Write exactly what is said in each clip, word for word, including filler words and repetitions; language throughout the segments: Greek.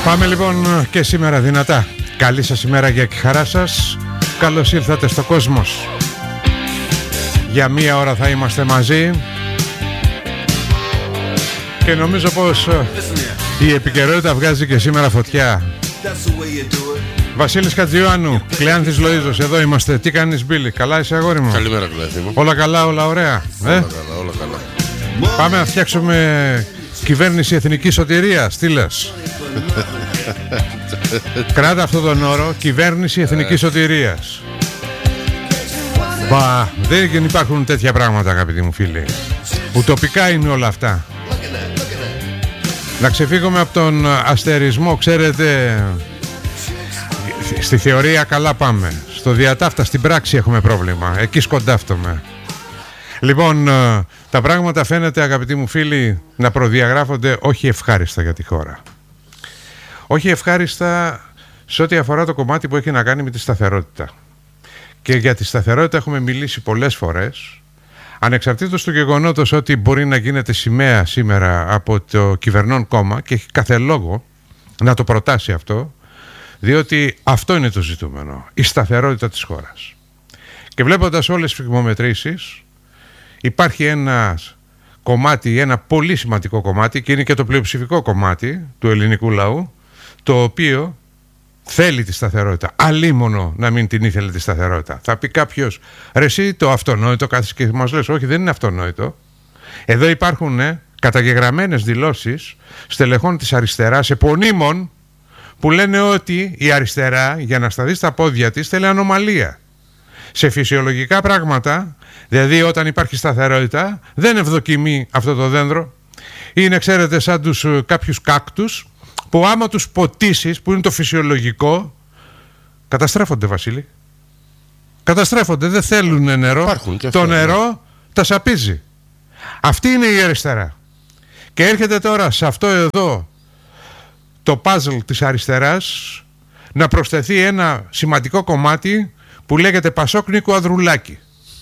Πάμε λοιπόν και σήμερα δυνατά. Καλή σας ημέρα και χαρά σας. Καλώς ήρθατε στο Κόσμος. Για μία ώρα θα είμαστε μαζί και νομίζω πως η επικαιρότητα βγάζει και σήμερα φωτιά. Βασίλης Χατζιωάννου, Κλεάνθης Λοΐζος, εδώ είμαστε. Τι κάνεις, Μπίλη? Καλά είσαι, αγόρι μου? Καλημέρα, Κλεάνθη μου. Όλα καλά, όλα ωραία? Όλα ε? καλά, όλα καλά. Πάμε να φτιάξουμε κυβέρνηση εθνικής σωτηρίας. Τι λες? Κράτα αυτόν τον όρο, κυβέρνηση εθνικής σωτηρίας. Μπα, δεν υπάρχουν τέτοια πράγματα, αγαπητοί μου φίλοι. Ουτοπικά είναι όλα αυτά. Να ξεφύγουμε από τον αστερισμό, ξέρετε. Στη θεωρία καλά πάμε. Στο διατάφτα, στην πράξη έχουμε πρόβλημα. Εκεί σκοντάφτομαι. Λοιπόν, τα πράγματα φαίνεται, αγαπητοί μου φίλοι, να προδιαγράφονται όχι ευχάριστα για τη χώρα. Όχι ευχάριστα σε ό,τι αφορά το κομμάτι που έχει να κάνει με τη σταθερότητα. Και για τη σταθερότητα έχουμε μιλήσει πολλές φορές, ανεξαρτήτως του γεγονότος ότι μπορεί να γίνεται σημαία σήμερα από το κυβερνών κόμμα και έχει κάθε λόγο να το προτάσει αυτό, διότι αυτό είναι το ζητούμενο, η σταθερότητα της χώρας. Και βλέποντας όλες τις φυγμομετρήσεις, υπάρχει ένα κομμάτι, ένα πολύ σημαντικό κομμάτι, και είναι και το πλειοψηφικό κομμάτι του ελληνικού λαού, το οποίο θέλει τη σταθερότητα. Αλίμονο να μην την ήθελε τη σταθερότητα. Θα πει κάποιος, ρε εσύ το αυτονόητο, κάθεσαι και μας λες, όχι, δεν είναι αυτονόητο. Εδώ υπάρχουν ε, καταγεγραμμένες δηλώσεις στελεχών της αριστεράς, επωνύμων, που λένε ότι η αριστερά για να σταθεί στα πόδια της θέλει ανομαλία. Σε φυσιολογικά πράγματα, δηλαδή όταν υπάρχει σταθερότητα, δεν ευδοκιμεί αυτό το δέντρο. Είναι, ξέρετε, σαν τους uh, κάποιους κάκτους που άμα τους ποτίσεις, που είναι το φυσιολογικό, καταστρέφονται, Βασίλη. Καταστρέφονται, δεν θέλουν νερό. Το νερό τα σαπίζει. Αυτή είναι η αριστερά. Και έρχεται τώρα σε αυτό εδώ το παζλ της αριστεράς να προσθεθεί ένα σημαντικό κομμάτι που λέγεται Πασόκ Νίκου Ανδρουλάκη.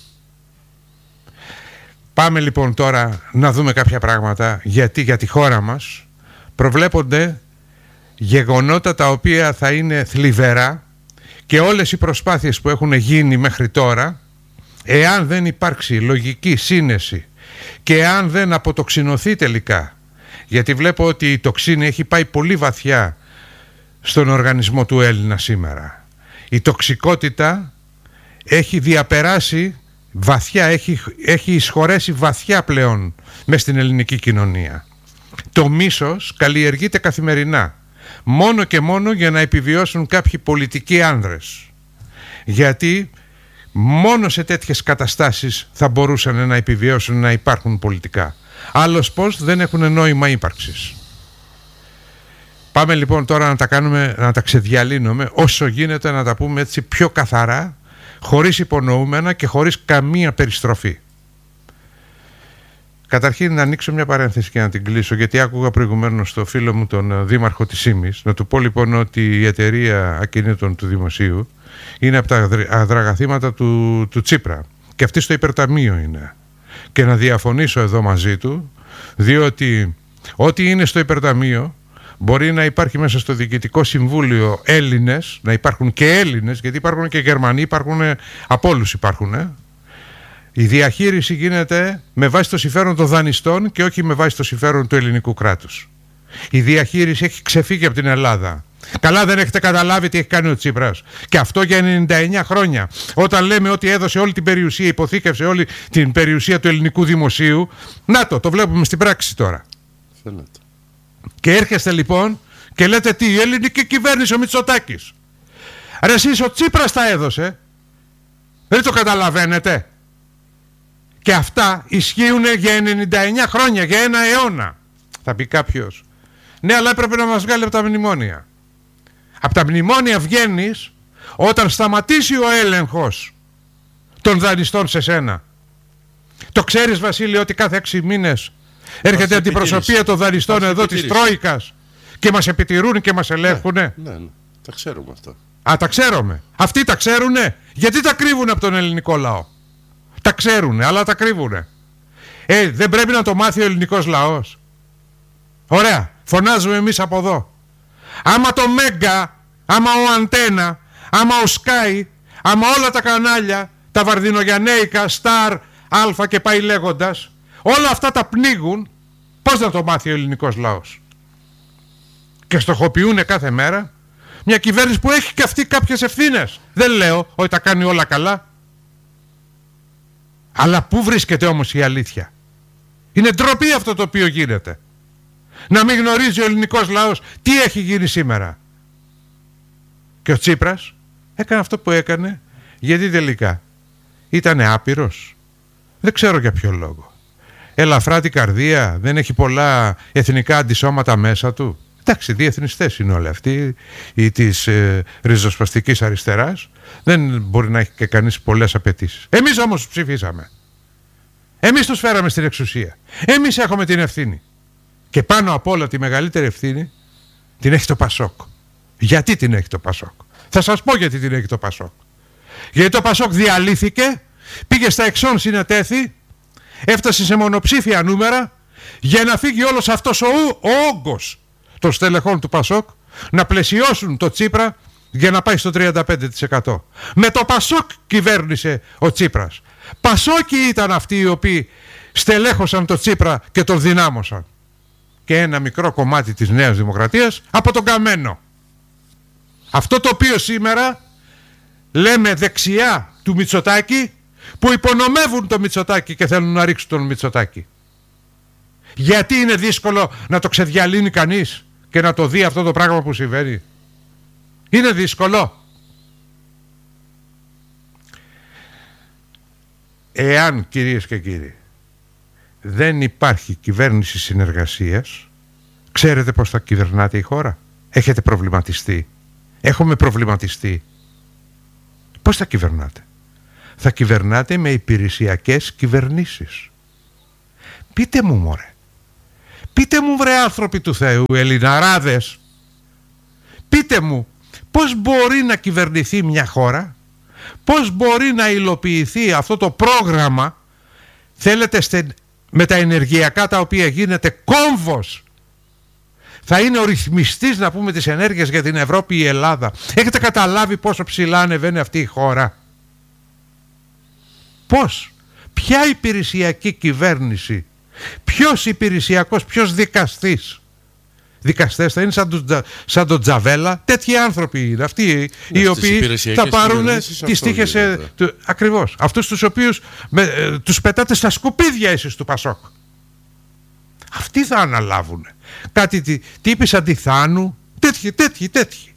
Πάμε λοιπόν τώρα να δούμε κάποια πράγματα, γιατί για τη χώρα μας προβλέπονται γεγονότα τα οποία θα είναι θλιβερά, και όλες οι προσπάθειες που έχουν γίνει μέχρι τώρα, εάν δεν υπάρξει λογική σύνεση και εάν δεν αποτοξινωθεί τελικά, γιατί βλέπω ότι η τοξίνη έχει πάει πολύ βαθιά στον οργανισμό του Έλληνα σήμερα. Η τοξικότητα έχει διαπεράσει βαθιά, έχει, έχει εισχωρέσει βαθιά πλέον μες στην ελληνική κοινωνία. Το μίσος καλλιεργείται καθημερινά, μόνο και μόνο για να επιβιώσουν κάποιοι πολιτικοί άνδρες. Γιατί μόνο σε τέτοιες καταστάσεις θα μπορούσαν να επιβιώσουν, να υπάρχουν πολιτικά. Άλλος πως δεν έχουν νόημα ύπαρξης. Πάμε λοιπόν τώρα να τα κάνουμε, να τα ξεδιαλύνουμε όσο γίνεται, να τα πούμε έτσι πιο καθαρά, χωρίς υπονοούμενα και χωρίς καμία περιστροφή. Καταρχήν να ανοίξω μια παρένθεση και να την κλείσω, γιατί άκουγα προηγουμένως το φίλο μου τον δήμαρχο της Ήμης να του πω λοιπόν ότι η εταιρεία ακινήτων του Δημοσίου είναι από τα αδραγαθήματα του, του Τσίπρα και αυτή στο υπερταμείο είναι. Και να διαφωνήσω εδώ μαζί του, διότι ό,τι είναι στο υπερταμείο μπορεί να υπάρχει μέσα στο Διοικητικό Συμβούλιο Έλληνες, να υπάρχουν και Έλληνες, γιατί υπάρχουν και Γερμανοί, υπάρχουν, από όλους υπάρχουν. Ε. Η διαχείριση γίνεται με βάση το συμφέρον των δανειστών και όχι με βάση το συμφέρον του ελληνικού κράτους. Η διαχείριση έχει ξεφύγει από την Ελλάδα. Καλά δεν έχετε καταλάβει τι έχει κάνει ο Τσίπρας. Και αυτό για ενενήντα εννιά χρόνια. Όταν λέμε ότι έδωσε όλη την περιουσία, υποθήκευσε όλη την περιουσία του ελληνικού δημοσίου. Να το, το βλέπουμε στην πράξη τώρα. Θέλετε. Και έρχεστε λοιπόν και λέτε τι, η ελληνική κυβέρνηση, ο Μητσοτάκης. Ρε εσείς ο Τσίπρας τα έδωσε. Δεν το καταλαβαίνετε. Και αυτά ισχύουν για ενενήντα εννιά χρόνια, για ένα αιώνα. Θα πει κάποιος, ναι, αλλά έπρεπε να μας βγάλει από τα μνημόνια. Από τα μνημόνια βγαίνεις όταν σταματήσει ο έλεγχος των δανειστών σε σένα. Το ξέρεις, Βασίλη, ότι κάθε έξι μήνες έρχεται η αντιπροσωπεία των δανειστών εδώ της Τρόικας και μας επιτηρούν και μας ελέγχουνε. Ναι, ναι, ναι, τα ξέρουμε αυτά. Α, τα ξέρουμε. Αυτοί τα ξέρουνε. Γιατί τα κρύβουνε από τον ελληνικό λαό? Τα ξέρουνε, αλλά τα κρύβουνε. Ε, δεν πρέπει να το μάθει ο ελληνικός λαός? Ωραία, φωνάζουμε εμείς από εδώ. Άμα το Μέγκα, άμα ο Αντένα, άμα ο Sky, άμα όλα τα κανάλια, τα βαρδινογιαννέικα, Star, Αλφα και πάει λέγοντας, όλα αυτά τα πνίγουν, πώς να το μάθει ο ελληνικός λαός? Και στοχοποιούν κάθε μέρα μια κυβέρνηση που έχει και αυτή κάποιες ευθύνες. Δεν λέω ότι τα κάνει όλα καλά. Αλλά πού βρίσκεται όμως η αλήθεια? Είναι ντροπή αυτό το οποίο γίνεται. Να μην γνωρίζει ο ελληνικός λαός τι έχει γίνει σήμερα. Και ο Τσίπρας έκανε αυτό που έκανε, γιατί τελικά ήτανε άπειρος. Δεν ξέρω για ποιο λόγο. Ελαφρά την καρδία, δεν έχει πολλά εθνικά αντισώματα μέσα του. Εντάξει, διεθνιστές είναι όλοι αυτοί, ή της ε, ριζοσπαστικής αριστεράς. Δεν μπορεί να έχει και κανείς πολλές απαιτήσεις. Εμείς όμως ψηφίσαμε. Εμείς τους φέραμε στην εξουσία. Εμείς έχουμε την ευθύνη. Και πάνω απ' όλα τη μεγαλύτερη ευθύνη την έχει το Πασόκ. Γιατί την έχει το Πασόκ? Θα σας πω γιατί την έχει το Πασόκ. Γιατί το Πασόκ διαλύθηκε, πήγε στα εξών συνετέθη, έφτασε σε μονοψήφια νούμερα για να φύγει όλος αυτός ο, ο όγκος των στελεχών του Πασόκ να πλαισιώσουν το Τσίπρα για να πάει στο τριάντα πέντε τοις εκατό. Με το Πασόκ κυβέρνησε ο Τσίπρας. Πασόκοι ήταν αυτοί οι οποίοι στελέχωσαν το Τσίπρα και τον δυνάμωσαν. Και ένα μικρό κομμάτι της Νέας Δημοκρατίας από τον καμένο. Αυτό το οποίο σήμερα λέμε δεξιά του Μητσοτάκη, που υπονομεύουν το Μητσοτάκη και θέλουν να ρίξουν τον Μητσοτάκη. Γιατί είναι δύσκολο να το ξεδιαλύνει κανείς και να το δει αυτό το πράγμα που συμβαίνει? Είναι δύσκολο. Εάν, κυρίες και κύριοι, δεν υπάρχει κυβέρνηση συνεργασίας, ξέρετε πώς θα κυβερνάτε η χώρα? Έχετε προβληματιστεί? Έχουμε προβληματιστεί. Πώς θα κυβερνάτε? Θα κυβερνάτε με υπηρεσιακές κυβερνήσεις. Πείτε μου μωρέ. Πείτε μου βρε άνθρωποι του Θεού, Ελληναράδες. Πείτε μου πώς μπορεί να κυβερνηθεί μια χώρα, πώς μπορεί να υλοποιηθεί αυτό το πρόγραμμα. Θέλετε στε... με τα ενεργειακά τα οποία γίνεται κόμβος. Θα είναι ο ρυθμιστής, να πούμε, της ενέργειας για την Ευρώπη η Ελλάδα. Έχετε καταλάβει πόσο ψηλά ανεβαίνει αυτή η χώρα? Πώς? Ποια υπηρεσιακή κυβέρνηση? Ποιος υπηρεσιακός, ποιος δικαστής? Δικαστές θα είναι σαν τον, σαν τον Τζαβέλα. Τέτοιοι άνθρωποι είναι αυτοί ναι, οι οποίοι θα πάρουν τις τύχες ε, ακριβώς. Αυτούς τους οποίους με, ε, τους πετάτε στα σκουπίδια εσείς του Πασόκ. Αυτοί θα αναλάβουν. Κάτι τι, τύπης αντιθάνου. Τέτοιοι, τέτοιοι, τέτοιοι.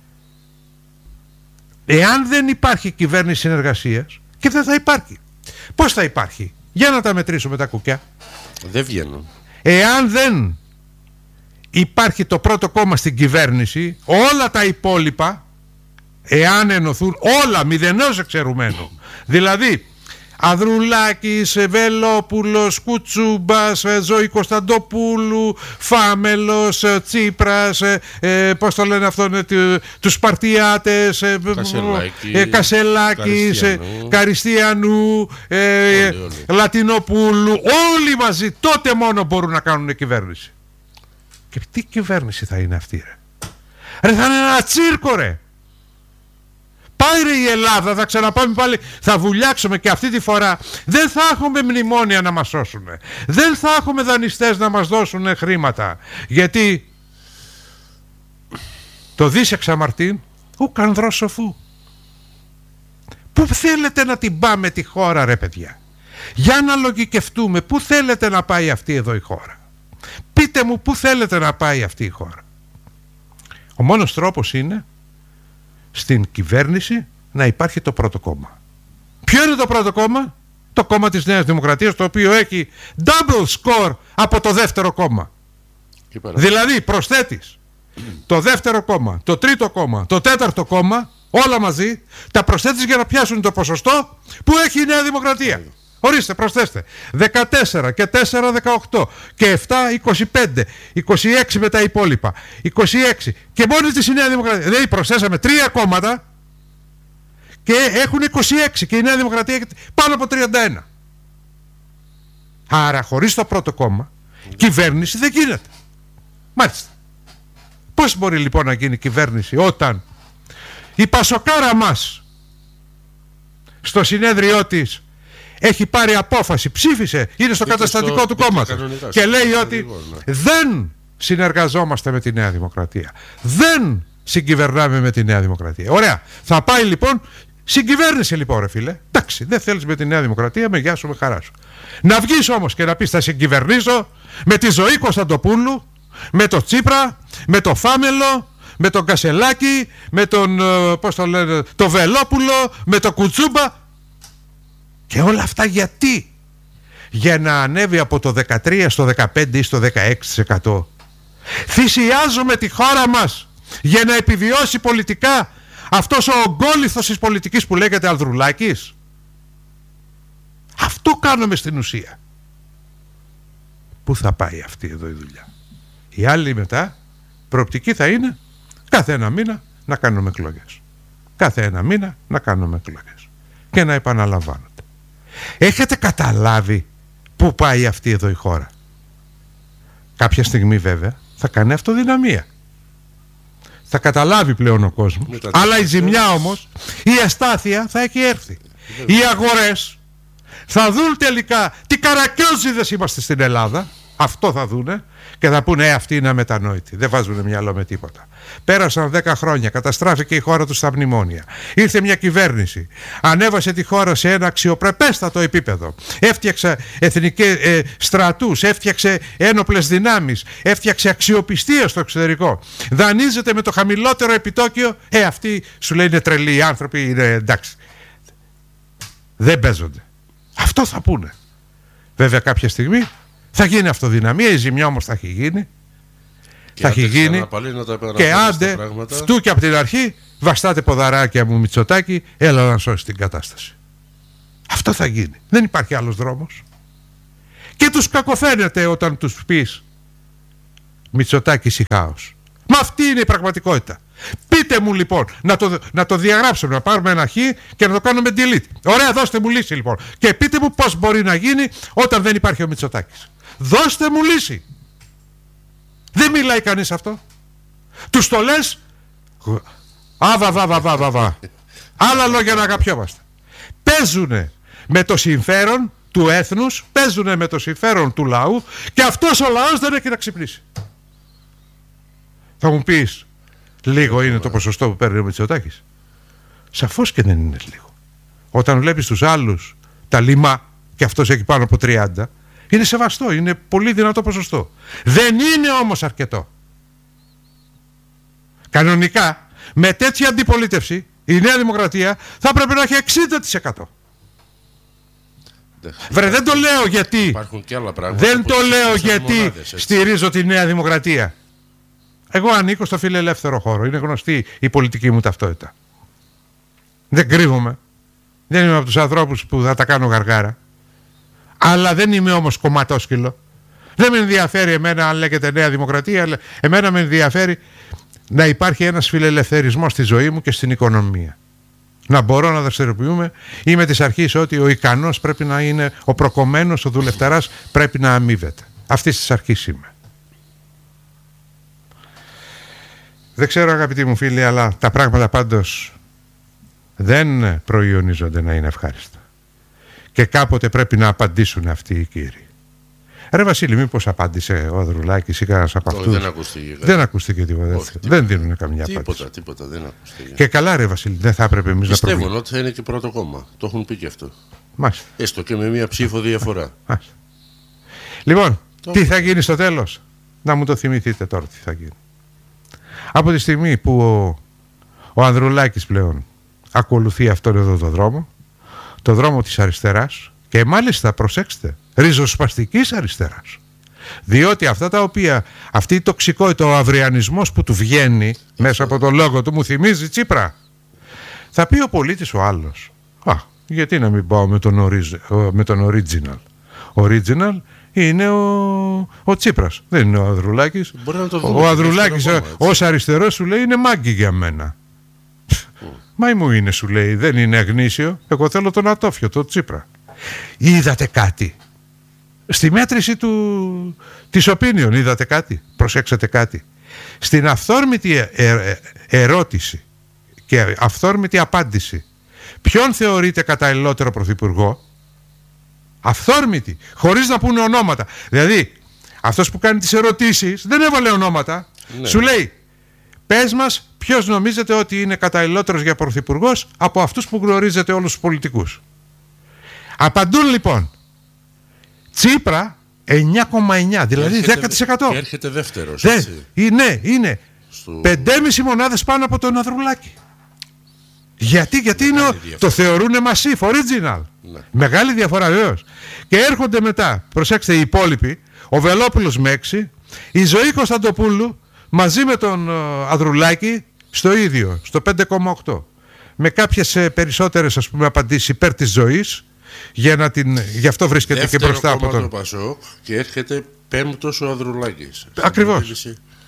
Εάν δεν υπάρχει κυβέρνηση συνεργασίας, και δεν θα υπάρχει. Πώς θα υπάρχει? Για να τα μετρήσουμε τα κουκιά. Δεν βγαίνουν. Εάν δεν υπάρχει το πρώτο κόμμα στην κυβέρνηση, όλα τα υπόλοιπα, εάν ενωθούν, όλα μηδενός εξαιρουμένου. Δηλαδή Ανδρουλάκης, Βελόπουλος, Κουτσούμπας, Ζωή Κωνσταντοπούλου, Φάμελος, Τσίπρας, ε, πώς το λένε αυτό, ε, τους Σπαρτιάτες, ε, Κασελάκη, ε, Κασελάκης, Καριστιανού, Καριστιανού ε, όλοι, όλοι. Λατινοπούλου, όλοι μαζί, τότε μόνο μπορούν να κάνουν κυβέρνηση. Και τι κυβέρνηση θα είναι αυτή ρε? Ρε θα είναι ένα τσίρκο ρε. Πάει ρε η Ελλάδα, θα ξαναπάμε πάλι, θα βουλιάξουμε και αυτή τη φορά δεν θα έχουμε μνημόνια να μας σώσουν. Δεν θα έχουμε δανειστές να μας δώσουν χρήματα. Γιατί το δις εξαμαρτήν ουκ ανδρός σοφού. Πού θέλετε να την πάμε τη χώρα ρε παιδιά? Για να λογικευτούμε, πού θέλετε να πάει αυτή εδώ η χώρα? Πείτε μου πού θέλετε να πάει αυτή η χώρα? Ο μόνος τρόπος είναι στην κυβέρνηση να υπάρχει το πρώτο κόμμα. Ποιο είναι το πρώτο κόμμα? Το κόμμα της Νέας Δημοκρατίας, το οποίο έχει double score από το δεύτερο κόμμα. Δηλαδή προσθέτεις το δεύτερο κόμμα, το τρίτο κόμμα, το τέταρτο κόμμα, όλα μαζί, τα προσθέτεις για να πιάσουν το ποσοστό που έχει η Νέα Δημοκρατία. Ορίστε, προσθέστε δεκατέσσερα και τέσσερα δεκαοκτώ και επτά είκοσι πέντε, είκοσι έξι με τα υπόλοιπα, είκοσι έξι και μόλις της η Νέα Δημοκρατία. Δηλαδή προσθέσαμε τρία κόμματα και έχουν είκοσι έξι και η Νέα Δημοκρατία έχει πάνω από τριάντα ένα. Άρα χωρίς το πρώτο κόμμα κυβέρνηση δεν γίνεται. Μάλιστα. Πώς μπορεί λοιπόν να γίνει κυβέρνηση όταν η Πασοκάρα μας στο συνέδριό της έχει πάρει απόφαση, ψήφισε, είναι στο καταστατικό στο, του κόμματος και λέει ότι ναι. δεν συνεργαζόμαστε με τη Νέα Δημοκρατία, δεν συγκυβερνάμε με τη Νέα Δημοκρατία. Ωραία, θα πάει λοιπόν συγκυβέρνηση λοιπόν, ρε φίλε. Εντάξει, δεν θέλεις με τη Νέα Δημοκρατία, με γεια σου, με χαρά σου. Να βγεις όμως και να πεις θα συγκυβερνήσω με τη Ζωή Κωνσταντοπούλου, με το Τσίπρα, με το Φάμελο, με τον Κασελάκη, με τον, πώς το λένε, το Βελόπουλο, με το Κουτσούμπα. Και όλα αυτά γιατί? Για να ανέβει από το δεκατρία στο δεκαπέντε ή στο δεκαέξι τοις εκατό. Θυσιάζουμε τη χώρα μας για να επιβιώσει πολιτικά αυτός ο ογκόληθος της πολιτικής που λέγεται Ανδρουλάκης. Αυτό κάνουμε στην ουσία. Πού θα πάει αυτή εδώ η δουλειά? Η άλλη μετά προοπτική θα είναι κάθε ένα μήνα να κάνουμε εκλογές. Κάθε ένα μήνα να κάνουμε εκλογές. Και να επαναλαμβάνονται. Έχετε καταλάβει πού πάει αυτή εδώ η χώρα? Κάποια στιγμή βέβαια θα κάνει αυτοδυναμία. Θα καταλάβει πλέον ο κόσμος. Αλλά η ζημιά όμως, η αστάθεια θα έχει έρθει. Οι αγορές θα δουν τελικά τι καρακιόζιδες είμαστε στην Ελλάδα. Αυτό θα δούνε και θα πούνε ε, αυτοί είναι αμετανόητοι. Δεν βάζουν μυαλό με τίποτα. Πέρασαν δέκα χρόνια, καταστράφηκε η χώρα του στα μνημόνια. Ήρθε μια κυβέρνηση, ανέβασε τη χώρα σε ένα αξιοπρεπέστατο επίπεδο. Έφτιαξε εθνικές ε, στρατούς, έφτιαξε ένοπλες δυνάμεις, έφτιαξε αξιοπιστία στο εξωτερικό. Δανείζεται με το χαμηλότερο επιτόκιο. Ε, αυτοί σου λέει είναι τρελοί οι άνθρωποι, είναι εντάξει. Δεν παίζονται. Αυτό θα πούνε. Βέβαια κάποια στιγμή θα γίνει αυτοδυναμία, η ζημιά όμως θα έχει γίνει. Και θα έχει γίνει και άντε φτού και από την αρχή βαστάτε ποδαράκια μου Μητσοτάκη, έλα να σώσει την κατάσταση. Αυτό θα γίνει. Δεν υπάρχει άλλος δρόμος. Και τους κακοφαίνεται όταν τους πεις Μητσοτάκη ησυχάως. Μα αυτή είναι η πραγματικότητα. Πείτε μου λοιπόν να το, να το διαγράψουμε, να πάρουμε ένα χ και να το κάνουμε delete. Ωραία, δώστε μου λύση λοιπόν. Και πείτε μου πώς μπορεί να γίνει όταν δεν υπάρχει ο Μητσοτάκης. Δώστε μου λύση. Δεν μιλάει κανείς αυτό. Τους το λες άβα βα βα βα βα βα. Άλλα λόγια να αγαπιόμαστε. Παίζουνε με το συμφέρον του έθνους, παίζουνε με το συμφέρον του λαού και αυτός ο λαός δεν έχει να ξυπνήσει. Θα μου πεις λίγο είναι το ποσοστό που παίρνει ο Μητσοτάκης? Σαφώς και δεν είναι λίγο. Όταν βλέπεις τους άλλους τα λιμά και αυτός έχει πάνω από τριάντα, είναι σεβαστό, είναι πολύ δυνατό ποσοστό. Δεν είναι όμως αρκετό. Κανονικά με τέτοια αντιπολίτευση η Νέα Δημοκρατία θα πρέπει να έχει εξήντα τοις εκατό. Βρε, δεν το λέω γιατί δεν το λέω γιατί μονάδες, στηρίζω τη Νέα Δημοκρατία. Εγώ ανήκω στο φιλελεύθερο χώρο. Είναι γνωστή η πολιτική μου ταυτότητα. Δεν κρύβομαι. Δεν είμαι από τους ανθρώπους που θα τα κάνω γαργάρα. Αλλά δεν είμαι όμως κομματόσκυλο. Δεν με ενδιαφέρει εμένα αν λέγεται Νέα Δημοκρατία. Αλλά εμένα με ενδιαφέρει να υπάρχει ένας φιλελευθερισμός στη ζωή μου και στην οικονομία. Να μπορώ να δραστηριοποιούμε. Είμαι της αρχής ότι ο ικανός πρέπει να είναι, ο προκομμένος, ο δουλευτεράς πρέπει να αμείβεται. Αυτής της αρχής είμαι. Δεν ξέρω αγαπητοί μου φίλοι, αλλά τα πράγματα πάντως δεν προϊονίζονται να είναι ευχάριστα. Και κάποτε πρέπει να απαντήσουν αυτοί οι κύριοι. Ρε Βασίλη, μήπως απάντησε ο Ανδρουλάκης ή κανένας από αυτούς? Δεν ακούστηκε. Δεν ακούστηκε τίποτα. Όχι, τίποτα. Δεν δίνουν καμιά τίποτα, απάντηση. Τίποτα, δεν ακούστηκε. Και καλά ρε Βασίλη, δεν θα έπρεπε εμείς να προβούμε. Πιστεύουν ότι θα είναι και πρώτο κόμμα. Το έχουν πει και αυτό. Μάλιστα. Έστω και με μία ψήφο διαφορά. Μάλιστα. Λοιπόν, το... τι θα γίνει στο τέλος? Να μου το θυμηθείτε τώρα τι θα γίνει. Από τη στιγμή που ο, ο Ανδρουλάκης πλέον ακολουθεί αυτόν εδώ το δρόμο, το δρόμο της αριστεράς, και μάλιστα προσέξτε, ριζοσπαστικής αριστεράς, διότι αυτά τα οποία, αυτή η τοξικότητα, ο αυριανισμός που του βγαίνει μέσα από τον λόγο του μου θυμίζει Τσίπρα. Θα πει ο πολίτης ο άλλος, α, γιατί να μην πάω με τον, ορίζ, με τον original. Original είναι ο, ο Τσίπρας, δεν είναι ο Ανδρουλάκης. Ο Ανδρουλάκης ως αριστερός σου λέει είναι μάγκη για μένα. Mm. Μα μου είναι, σου λέει, δεν είναι αγνήσιο. Εγώ θέλω τον Ατόφιο, τον Τσίπρα. Είδατε κάτι στη μέτρηση του, της opinion? Είδατε κάτι? Προσέξατε κάτι? στην αυθόρμητη ε, ε, ερώτηση και αυθόρμητη απάντηση ποιον θεωρείτε καταλληλότερο πρωθυπουργό, αυθόρμητη, χωρίς να πούνε ονόματα. Δηλαδή αυτός που κάνει τις ερωτήσεις δεν έβαλε ονόματα. Ναι. Σου λέει, πες μας ποιος νομίζετε ότι είναι καταλληλότερος για πρωθυπουργός από αυτούς που γνωρίζετε όλους τους πολιτικούς. Απαντούν λοιπόν Τσίπρα εννιά κόμμα εννιά, δηλαδή έρχεται, δέκα τοις εκατό. Και έρχεται δεύτερος. Δε, ναι, είναι Στο... πέντε κόμμα πέντε μονάδες πάνω από τον Ανδρουλάκη. Γιατί, γιατί είναι, το θεωρούν massive, original. Ναι. Μεγάλη διαφορά βεβαίως. Και έρχονται μετά, προσέξτε, οι υπόλοιποι, ο Βελόπουλος με έξι, η Ζωή Κωνσταντοπούλου μαζί με τον Ανδρουλάκη στο ίδιο, στο πέντε κόμμα οκτώ. Με κάποιες περισσότερες, ας πούμε, απαντήσεις υπέρ της Ζωής, για να την, γι' αυτό βρίσκεται δεύτερο και μπροστά από τον... το Πασόκ και έρχεται πέμπτος ο Ανδρουλάκης. Ακριβώς.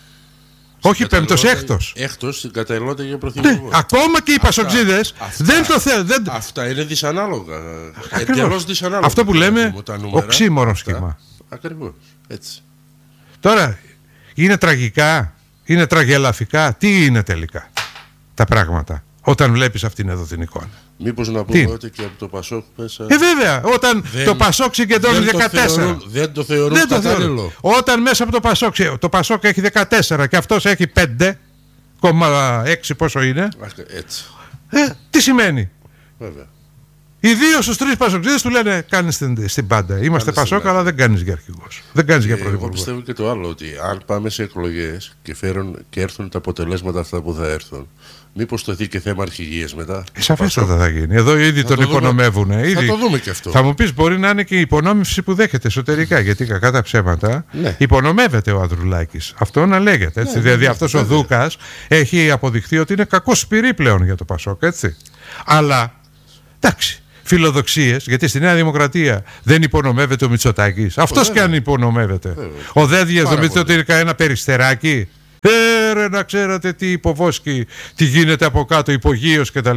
Όχι πέμπτος, έκτος. Έκτος την καταλληλότητα για πρωθυπουργό. Ναι, ακόμα και οι πασοξίδες δεν το θέλουν. Δεν... Αυτά είναι δυσανάλογα. Εντελώς δυσανάλογα. Αυτό που λέμε οξύμορο σχήμα. Ακριβώς. Έτσι. Τώρα, είναι τραγικά, είναι τραγελαφικά. Τι είναι τελικά τα πράγματα όταν βλέπεις αυτήν εδώ την εικόνα? Μήπως να πούμε ότι και από το Πασόκ πέσα... Ε βέβαια, όταν δεν, το Πασόκ συγκεντρώνει δεκατέσσερα. Θεωρούν, δεν το θεωρούν δεν το θεωρούν. Όταν μέσα από το Πασόκ, το Πασόκ έχει δεκατέσσερα και αυτός έχει πέντε κόμμα έξι, πόσο είναι. Έτσι. Ε, τι σημαίνει? Βέβαια. Οι δύο στους τρεις Πασοξίδες του λένε κάνεις στην, στην πάντα. Είμαστε Πασόκ, αλλά δεν κάνεις για αρχηγός. Δεν κάνεις για πρωθυπουργό. Εγώ πιστεύω και το άλλο, ότι αν πάμε σε εκλογές και, φέρουν, και έρθουν τα αποτελέσματα αυτά που θα έρθουν, μήπως το δει και θέμα αρχηγίας μετά? Ε, σαφέστατα θα γίνει. Εδώ ήδη θα τον το υπονομεύουν. Δούμε, ήδη. Θα το δούμε και αυτό. Θα μου πεις, μπορεί να είναι και η υπονόμευση που δέχεται εσωτερικά. Γιατί κακά τα ψέματα ναι. υπονομεύεται ο Ανδρουλάκης. Αυτό να λέγεται. Έτσι. Ναι, δηλαδή ναι, αυτός ο Δούκας έχει αποδειχθεί ότι είναι κακός σπυρί πλέον για το Πασόκ. Έτσι. Αλλά εντάξει. Φιλοδοξίες, γιατί στη Νέα Δημοκρατία δεν υπονομεύεται ο Μητσοτάκης. Αυτός και αν υπονομεύεται. Βέβαια. Ο Δέδιας νομίζετε ότι είναι κανένα περιστεράκι? Ε, ρε, να ξέρατε τι υποβόσκει, τι γίνεται από κάτω, υπογείος κτλ.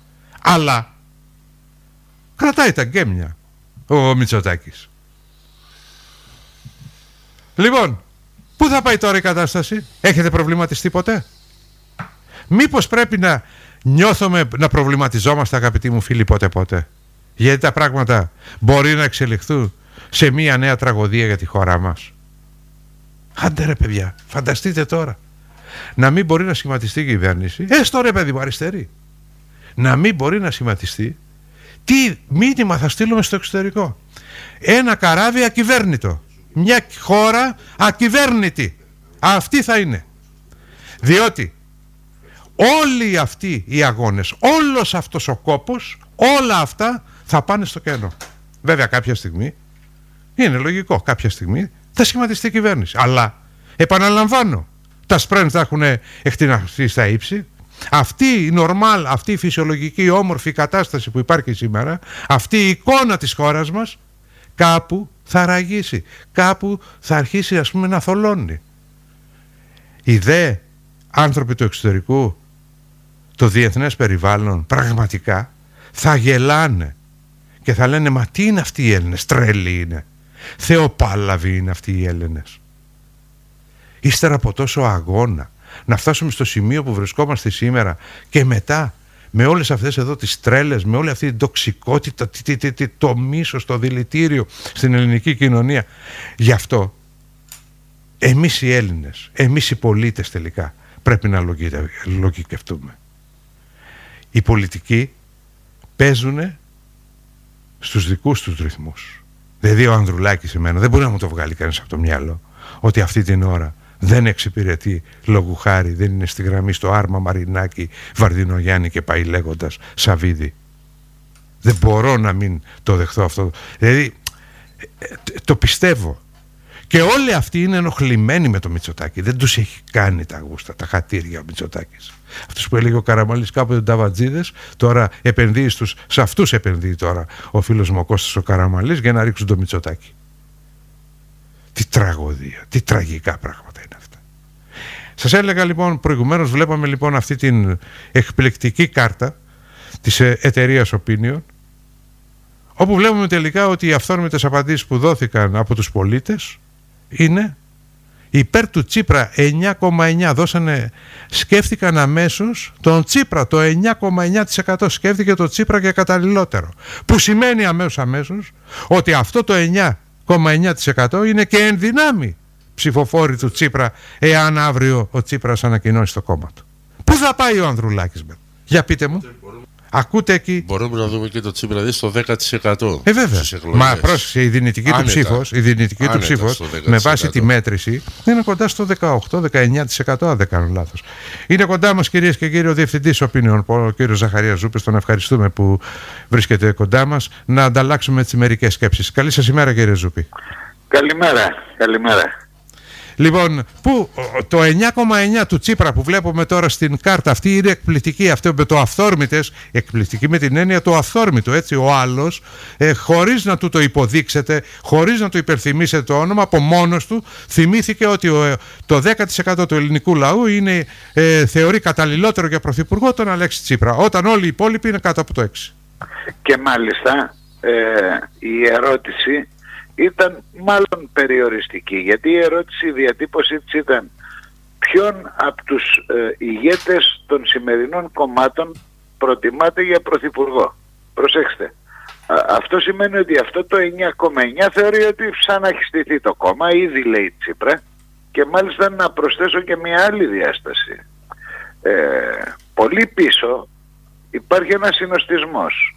Αλλά κρατάει τα γκέμια ο Μητσοτάκης. Λοιπόν, πού θα πάει τώρα η κατάσταση? Έχετε προβληματιστεί ποτέ? Μήπως πρέπει να νιώθουμε, να προβληματιζόμαστε, αγαπητοί μου φίλοι, πότε πότε? Γιατί τα πράγματα μπορεί να εξελιχθούν σε μια νέα τραγωδία για τη χώρα μας. Άντε ρε παιδιά, φανταστείτε τώρα να μην μπορεί να σχηματιστεί η κυβέρνηση, έστω ρε παιδί μου αριστερή, να μην μπορεί να σχηματιστεί. Τι μήνυμα θα στείλουμε στο εξωτερικό? Ένα καράβι ακυβέρνητο, μια χώρα ακυβέρνητη. Αυτή θα είναι. Διότι όλοι αυτοί οι αγώνες, όλος αυτός ο κόπος, όλα αυτά θα πάνε στο κενό. Βέβαια κάποια στιγμή, είναι λογικό, κάποια στιγμή θα σχηματιστεί η κυβέρνηση. Αλλά, επαναλαμβάνω, τα σπρέντ θα έχουν εκτιναχθεί στα ύψη. Αυτή η νορμάλ, αυτή η φυσιολογική όμορφη κατάσταση που υπάρχει σήμερα, αυτή η εικόνα της χώρας μας, κάπου θα ραγίσει, κάπου θα αρχίσει, ας πούμε, να θολώνει. Οι δε άνθρωποι του εξωτερικού, το διεθνές περιβάλλον, πραγματικά θα γελάνε και θα λένε, μα τι είναι αυτοί οι Έλληνες? Τρέλοι είναι, θεοπάλαβοι είναι αυτοί οι Έλληνες. Ύστερα από τόσο αγώνα να φτάσουμε στο σημείο που βρισκόμαστε σήμερα και μετά με όλες αυτές εδώ τις τρέλες, με όλη αυτή την τοξικότητα, το μίσος, το δηλητήριο στην ελληνική κοινωνία. Γι' αυτό εμείς οι Έλληνες, εμείς οι πολίτες τελικά πρέπει να λογικευτούμε. Οι πολιτικοί παίζουν στους δικούς τους ρυθμούς. Δηλαδή ο Ανδρουλάκης εμένα δεν μπορεί να μου το βγάλει κανείς από το μυαλό ότι αυτή την ώρα δεν εξυπηρετεί, λόγου χάρη, δεν είναι στη γραμμή στο Άρμα, Μαρινάκη, Βαρδινογιάννη και πάει λέγοντας Σαββίδη. Δεν μπορώ να μην το δεχθώ αυτό. Δηλαδή το πιστεύω. Και όλοι αυτοί είναι ενοχλημένοι με το Μητσοτάκη. Δεν τους έχει κάνει τα γούστα, τα χατήρια ο Μητσοτάκης. Αυτός που έλεγε ο Καραμανλής κάποτε ταβατζίδες, τώρα επενδύει στους, σε αυτούς επενδύει τώρα ο φίλος μου ο Κώστας ο Καραμανλής για να ρίξουν το Μητσοτάκη. Τι τραγωδία, τι τραγικά πράγματα είναι αυτά. Σας έλεγα λοιπόν προηγουμένως, βλέπαμε λοιπόν αυτή την εκπληκτική κάρτα της εταιρείας Opinion, όπου βλέπουμε τελικά ότι οι αυθόρμητες απαντήσεις που δόθηκαν από τους πολίτες είναι υπέρ του Τσίπρα εννιά κόμμα εννιά δώσανε, σκέφτηκαν αμέσως τον Τσίπρα, το εννιά κόμμα εννιά τοις εκατό σκέφτηκε τον Τσίπρα και καταλληλότερο, που σημαίνει αμέσως αμέσως ότι αυτό το εννιά κόμμα εννιά τοις εκατό είναι και εν δυνάμει ψηφοφόροι του Τσίπρα, εάν αύριο ο Τσίπρας ανακοινώσει το κόμμα του. Πού θα πάει ο Ανδρουλάκης, για πείτε μου? Ακούτε εκεί. Μπορούμε να δούμε και το Τσίπρα δει στο δέκα τοις εκατό. Ε, βέβαια. Μα πρόσεξε, η δυνητική του ψήφος, η δυνητική του ψήφος με βάση τη μέτρηση είναι κοντά στο δεκαοκτώ με δεκαεννιά τοις εκατό, αν δεν κάνω λάθος. Είναι κοντά μας, κυρίες και κύριοι, ο Διευθυντής Opinion, ο κύριος Ζαχαρίας Ζούπης. Τον ευχαριστούμε που βρίσκεται κοντά μας, να ανταλλάξουμε τις μερικές σκέψεις. Καλή σας ημέρα, κύριε Ζούπη. Καλημέρα, καλημέρα. Λοιπόν, που το εννιά κόμμα εννιά του Τσίπρα που βλέπουμε τώρα στην κάρτα αυτή είναι εκπληκτική, αυτό με το αυθόρμητες, εκπληκτική με την έννοια το αυθόρμητο, έτσι, ο άλλος, ε, χωρίς να του το υποδείξετε, χωρίς να του υπερθυμίσετε το όνομα, από μόνος του θυμήθηκε ότι ο, το δέκα τοις εκατό του ελληνικού λαού είναι, ε, θεωρεί καταλληλότερο για πρωθυπουργό τον Αλέξη Τσίπρα, όταν όλοι οι υπόλοιποι είναι κάτω από το έξι. Και μάλιστα ε, η ερώτηση ήταν μάλλον περιοριστική, γιατί η ερώτηση, η διατύπωσή της ήταν ποιον από τους ε, ηγέτες των σημερινών κομμάτων προτιμάτε για πρωθυπουργό. Προσέξτε, Α, αυτό σημαίνει ότι αυτό το εννιά κόμμα εννιά θεωρεί ότι σαν να έχει στηθεί το κόμμα, ήδη λέει Τσίπρα, και μάλιστα να προσθέσω και μια άλλη διάσταση. Ε, πολύ πίσω υπάρχει ένας συνοστισμός.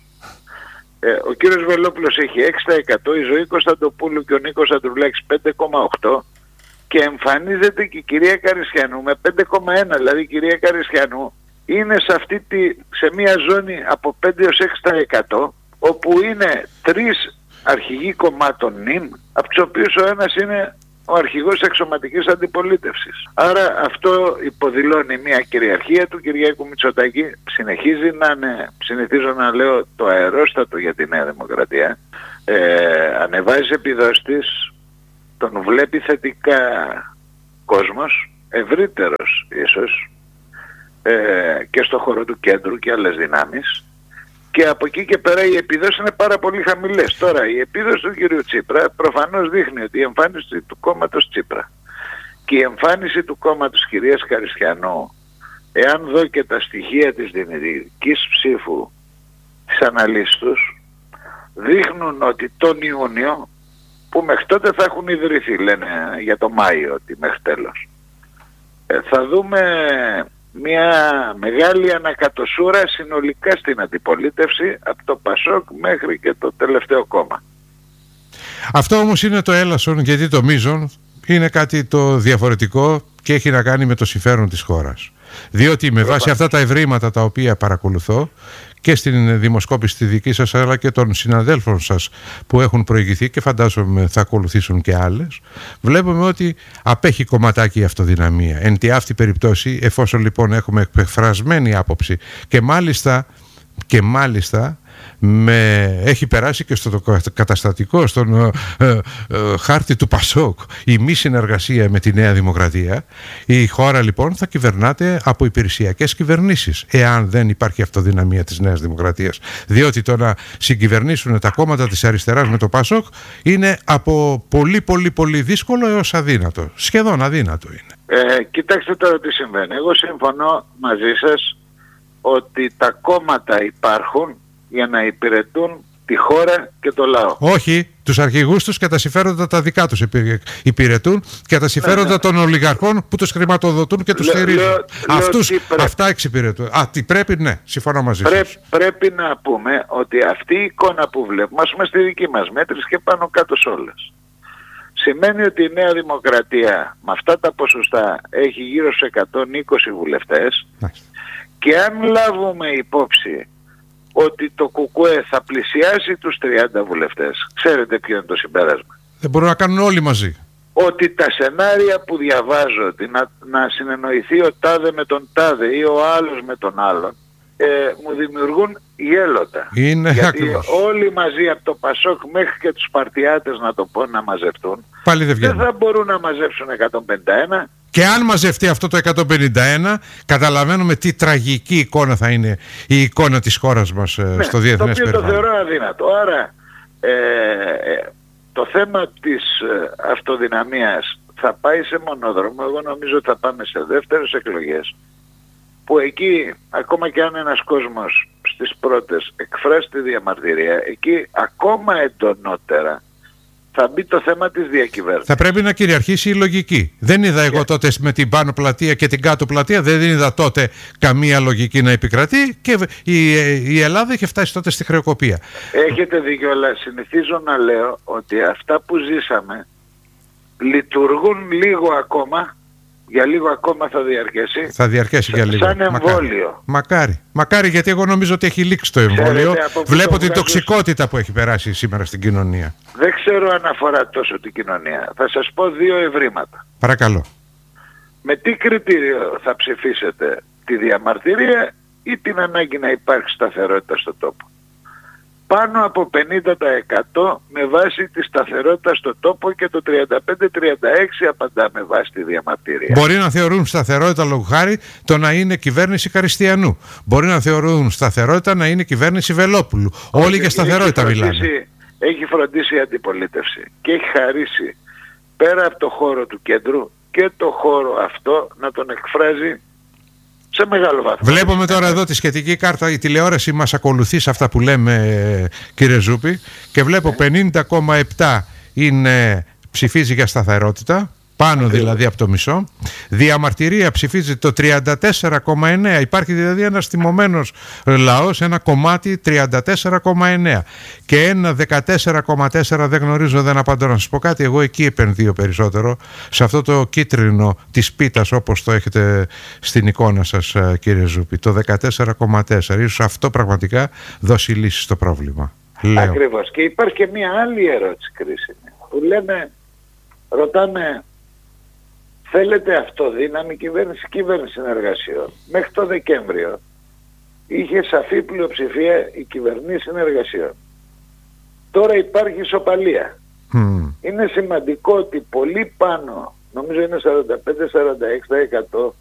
Ε, ο κύριος Βελόπουλος έχει έξι τοις εκατό, η Ζωή Κωνσταντοπούλου και ο Νίκος Ανδρουλάκης πέντε κόμμα οκτώ και εμφανίζεται και η κυρία Καρισιανού με πέντε κόμμα ένα, δηλαδή η κυρία Καρισιανού είναι σε, αυτή τη, σε μια ζώνη από πέντε έως έξι τοις εκατό, όπου είναι τρεις αρχηγοί κομμάτων νυμ, από τους οποίους ο ένας είναι ο αρχηγός εξωματικής αντιπολίτευσης. Άρα αυτό υποδηλώνει μια κυριαρχία του Κυριάκου Μητσοτάκη, συνεχίζει να είναι, συνηθίζω να λέω, το αερόστατο για τη Νέα Δημοκρατία, ε, ανεβάζει επιδόσεις της, τον βλέπει θετικά κόσμος, ευρύτερος ίσως, ε, και στο χώρο του κέντρου και άλλες δυνάμεις, και από εκεί και πέρα οι επιδόσεις είναι πάρα πολύ χαμηλές. Τώρα η επίδοση του κυρίου Τσίπρα προφανώς δείχνει ότι η εμφάνιση του κόμματος Τσίπρα και η εμφάνιση του κόμματος κυρίας Καριστιανού, εάν δω και τα στοιχεία της δυνητικής ψήφου, τις αναλύσεις τους, δείχνουν ότι τον Ιούνιο, που μέχρι τότε θα έχουν ιδρυθεί, λένε για το Μάιο ότι μέχρι τέλος, ε, θα δούμε μια μεγάλη ανακατοσούρα συνολικά στην αντιπολίτευση, από το Πασόκ μέχρι και το τελευταίο κόμμα. Αυτό όμως είναι το έλασον, γιατί το μείζον είναι κάτι το διαφορετικό και έχει να κάνει με το συμφέρον της χώρας. Διότι με βάση αυτά τα ευρήματα τα οποία παρακολουθώ και στην δημοσκόπηση τη δική σας, αλλά και των συναδέλφων σας που έχουν προηγηθεί και φαντάζομαι θα ακολουθήσουν και άλλες, βλέπουμε ότι απέχει κομματάκι η αυτοδυναμία. Εν τη αυτή περιπτώσει, εφόσον λοιπόν έχουμε εκφρασμένη άποψη και μάλιστα, και μάλιστα με, έχει περάσει και στο καταστατικό, στον ε, ε, ε, χάρτη του Πασόκ, η μη συνεργασία με τη Νέα Δημοκρατία, η χώρα λοιπόν θα κυβερνάται από υπηρεσιακές κυβερνήσεις, εάν δεν υπάρχει αυτοδυναμία της Νέας Δημοκρατίας. Διότι το να συγκυβερνήσουν τα κόμματα της αριστεράς με το Πασόκ είναι από πολύ πολύ πολύ δύσκολο έως αδύνατο. Σχεδόν αδύνατο είναι. Ε, κοιτάξτε τώρα τι συμβαίνει. Εγώ συμφωνώ μαζί σας ότι τα κόμματα υπάρχουν για να υπηρετούν τη χώρα και το λαό. Όχι, τους αρχηγούς τους και τα συμφέροντα τα δικά τους υπηρετούν και τα συμφέροντα ναι, ναι. των ολιγαρχών που τους χρηματοδοτούν και τους στηρίζουν. Αυτούς, αυτά εξυπηρετούν. Α, τι πρέπει, ναι, συμφωνώ μαζί Πρέ, σας. Πρέπει να πούμε ότι αυτή η εικόνα που βλέπουμε, ας πούμε στη δική μας μέτρηση και πάνω κάτω σε όλες, σημαίνει ότι η Νέα Δημοκρατία με αυτά τα ποσοστά έχει γύρω στους εκατόν είκοσι βουλευτές. Άχι. Και αν λάβουμε υπόψη ότι το ΚΚΕ θα πλησιάσει τους τριάντα βουλευτές, ξέρετε ποιο είναι το συμπέρασμα? Δεν μπορούν να κάνουν όλοι μαζί. Ότι τα σενάρια που διαβάζω, ότι να, να συνεννοηθεί ο τάδε με τον τάδε ή ο άλλος με τον άλλον, ε, μου δημιουργούν γέλοτα. Είναι γιατί ακριβώς. Όλοι μαζί από το Πασόκ μέχρι και τους Παρτιάτες να το πω να μαζευτούν, πάλι δεν, δεν θα μπορούν να μαζέψουν εκατόν πενήντα ένα. Και αν μαζευτεί αυτό το εκατόν πενήντα ένα, καταλαβαίνουμε τι τραγική εικόνα θα είναι η εικόνα της χώρας μας ναι, στο διεθνές περιβάλλον. Το οποίο το θεωρώ αδύνατο. Άρα ε, ε, το θέμα της ε, αυτοδυναμίας θα πάει σε μονόδρομο. Εγώ νομίζω ότι θα πάμε σε δεύτερες εκλογές, που εκεί ακόμα και αν ένας κόσμος στις πρώτες εκφράσει τη διαμαρτυρία, εκεί ακόμα εντονότερα θα μπει το θέμα της διακυβέρνησης. Θα πρέπει να κυριαρχήσει η λογική. Δεν είδα εγώ yeah. τότε με την πάνω πλατεία και την κάτω πλατεία, δεν είδα τότε καμία λογική να επικρατεί και η, η Ελλάδα είχε φτάσει τότε στη χρεοκοπία. Έχετε δίκιο, αλλά συνηθίζω να λέω ότι αυτά που ζήσαμε λειτουργούν λίγο ακόμα. Για λίγο ακόμα θα διαρκέσει. Θα διαρκέσει για λίγο. Σαν εμβόλιο. Μακάρι. Μακάρι. Μακάρι, γιατί εγώ νομίζω ότι έχει λήξει το εμβόλιο. Ξέρετε, βλέπω την τοξικότητα που έχει περάσει σήμερα στην κοινωνία. Δεν ξέρω αν αφορά τόσο την κοινωνία. Θα σας πω δύο ευρήματα. Παρακαλώ. Με τι κριτήριο θα ψηφίσετε, τη διαμαρτυρία ή την ανάγκη να υπάρχει σταθερότητα στο τόπο? Πάνω από πενήντα τοις εκατό με βάση τη σταθερότητα στο τόπο και το τριάντα πέντε με τριάντα έξι απαντά με βάση τη διαμαρτυρία. Μπορεί να θεωρούν σταθερότητα λόγου χάρη το να είναι κυβέρνηση Καριστιανού. Μπορεί να θεωρούν σταθερότητα να είναι κυβέρνηση Βελόπουλου. Όχι, όλοι για σταθερότητα έχει μιλάνε. Έχει φροντίσει η αντιπολίτευση και έχει χαρίσει πέρα από το χώρο του κέντρου και το χώρο αυτό να τον εκφράζει σε μεγάλο βάθμο. Βλέπουμε τώρα εδώ τη σχετική κάρτα, η τηλεόραση μας ακολουθεί σε αυτά που λέμε, κύριε Ζούπη, και βλέπω πενήντα κόμμα επτά είναι, ψηφίζει για σταθερότητα, πάνω δηλαδή από το μισό. Διαμαρτυρία ψηφίζει το τριάντα τέσσερα κόμμα εννέα. Υπάρχει δηλαδή ένας θυμωμένος λαός, ένα κομμάτι τριάντα τέσσερα κόμμα εννέα. Και ένα δεκατέσσερα κόμμα τέσσερα δεν γνωρίζω, δεν απαντώ. Να σας πω κάτι, εγώ εκεί επενδύω περισσότερο, σε αυτό το κίτρινο της πίτας όπως το έχετε στην εικόνα σας, κύριε Ζούπη. Το δεκατέσσερα κόμμα τέσσερα. Ίσως αυτό πραγματικά δώσει λύση στο πρόβλημα. Λέω. Ακριβώς. Και υπάρχει και μία άλλη ερώτηση κρίσιμη που λέμε, ρωτάμε, θέλετε αυτοδύναμη κυβέρνηση, κυβέρνηση συνεργασιών? Μέχρι το Δεκέμβριο είχε σαφή πλειοψηφία η κυβερνήση συνεργασιών. Τώρα υπάρχει ισοπαλία. Mm. Είναι σημαντικό ότι πολύ πάνω, νομίζω είναι σαράντα πέντε με σαράντα έξι τοις εκατό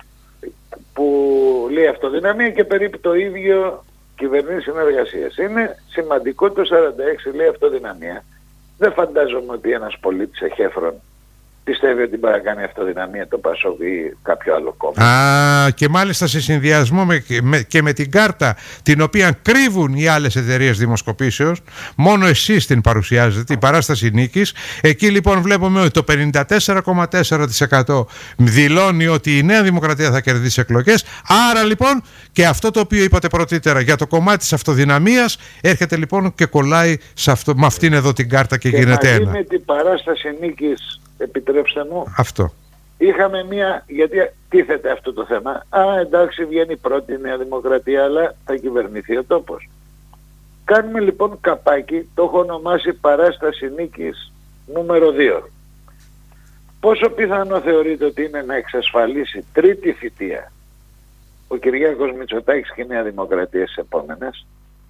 που λέει αυτοδυναμία και περίπου το ίδιο κυβερνήση συνεργασίας. Είναι σημαντικό το σαράντα έξι τοις εκατό λέει αυτοδυναμία. Δεν φαντάζομαι ότι ένας πολίτης εχέφρον πιστεύει ότι μπορεί να κάνει αυτοδυναμία το ΠΑΣΟΚ ή κάποιο άλλο κόμμα. Α, και μάλιστα σε συνδυασμό με, με, και με την κάρτα την οποία κρύβουν οι άλλες εταιρείες δημοσκοπήσεως, μόνο εσείς την παρουσιάζετε, την παράσταση νίκης. Εκεί λοιπόν βλέπουμε ότι το πενήντα τέσσερα κόμμα τέσσερα τοις εκατό δηλώνει ότι η Νέα Δημοκρατία θα κερδίσει εκλογές. Άρα λοιπόν και αυτό το οποίο είπατε πρωτήτερα για το κομμάτι της αυτοδυναμίας έρχεται λοιπόν και κολλάει σε αυτό, με αυτήν εδώ την κάρτα και, και γίνεται ένα. Και με την παράσταση νίκης, επιτρέψτε μου, αυτό. Είχαμε μία, γιατί τίθεται αυτό το θέμα. Α, εντάξει, βγαίνει πρώτη η Νέα Δημοκρατία, αλλά θα κυβερνηθεί ο τόπος. Κάνουμε λοιπόν καπάκι, το έχω ονομάσει παράσταση νίκης νούμερο δύο. Πόσο πιθανό θεωρείτε ότι είναι να εξασφαλίσει τρίτη θητεία ο Κυριάκος Μητσοτάκης και η Νέα Δημοκρατία στις επόμενες?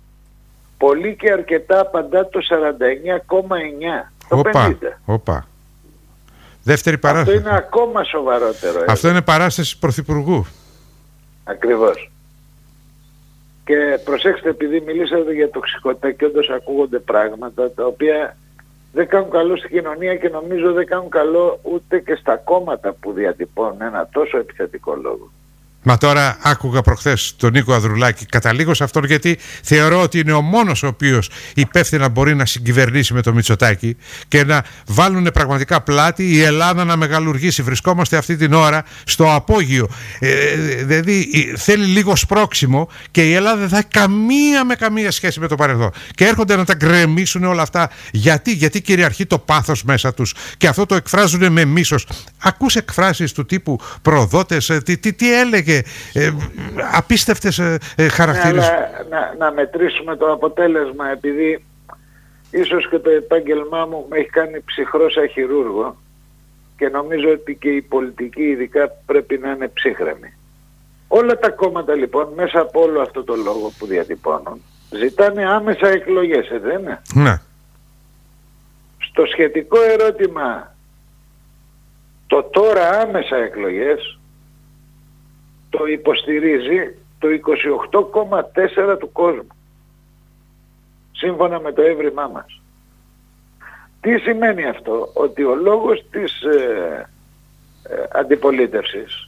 Πολύ και αρκετά απαντά το σαράντα εννέα κόμμα εννέα. Το πενήντα. Οπα. Δεύτερη παράσταση. Αυτό είναι ακόμα σοβαρότερο. Αυτό έτσι. Είναι παράσταση πρωθυπουργού. Ακριβώς. Και προσέξτε, επειδή μιλήσατε για τοξικότητα και όντως ακούγονται πράγματα τα οποία δεν κάνουν καλό στην κοινωνία και νομίζω δεν κάνουν καλό ούτε και στα κόμματα που διατυπώνουν ένα τόσο επιθετικό λόγο. Μα τώρα άκουγα προχθές τον Νίκο Ανδρουλάκη, καταλήγω σε αυτόν γιατί θεωρώ ότι είναι ο μόνος ο οποίος υπεύθυνα μπορεί να συγκυβερνήσει με το Μητσοτάκη και να βάλουν πραγματικά πλάτη η Ελλάδα να μεγαλουργήσει. Βρισκόμαστε αυτή την ώρα στο απόγειο. Ε, δηλαδή θέλει λίγο σπρώξιμο και η Ελλάδα δεν θα έχει καμία με καμία σχέση με το παρελθόν. Και έρχονται να τα γκρεμίσουν όλα αυτά. Γιατί, γιατί κυριαρχεί το πάθος μέσα τους και αυτό το εκφράζουν με μίσος. Ακούς εκφράσεις του τύπου προδότες, τι, τι, τι έλεγε. Ε, απίστευτες ε, ε, χαρακτήρες. Ναι, να, να μετρήσουμε το αποτέλεσμα, επειδή ίσως και το επάγγελμά μου με έχει κάνει ψυχρό σαν χειρούργο και νομίζω ότι και η πολιτική ειδικά πρέπει να είναι ψύχρεμη. Όλα τα κόμματα λοιπόν μέσα από όλο αυτό το λόγο που διατυπώνουν ζητάνε άμεσα εκλογές, ε, δεν είναι? Ναι. Στο σχετικό ερώτημα το τώρα άμεσα εκλογές το υποστηρίζει το είκοσι οκτώ κόμμα τέσσερα τοις εκατό του κόσμου σύμφωνα με το έβριμά μας. Τι σημαίνει αυτό? Ότι ο λόγος της ε, ε, αντιπολίτευσης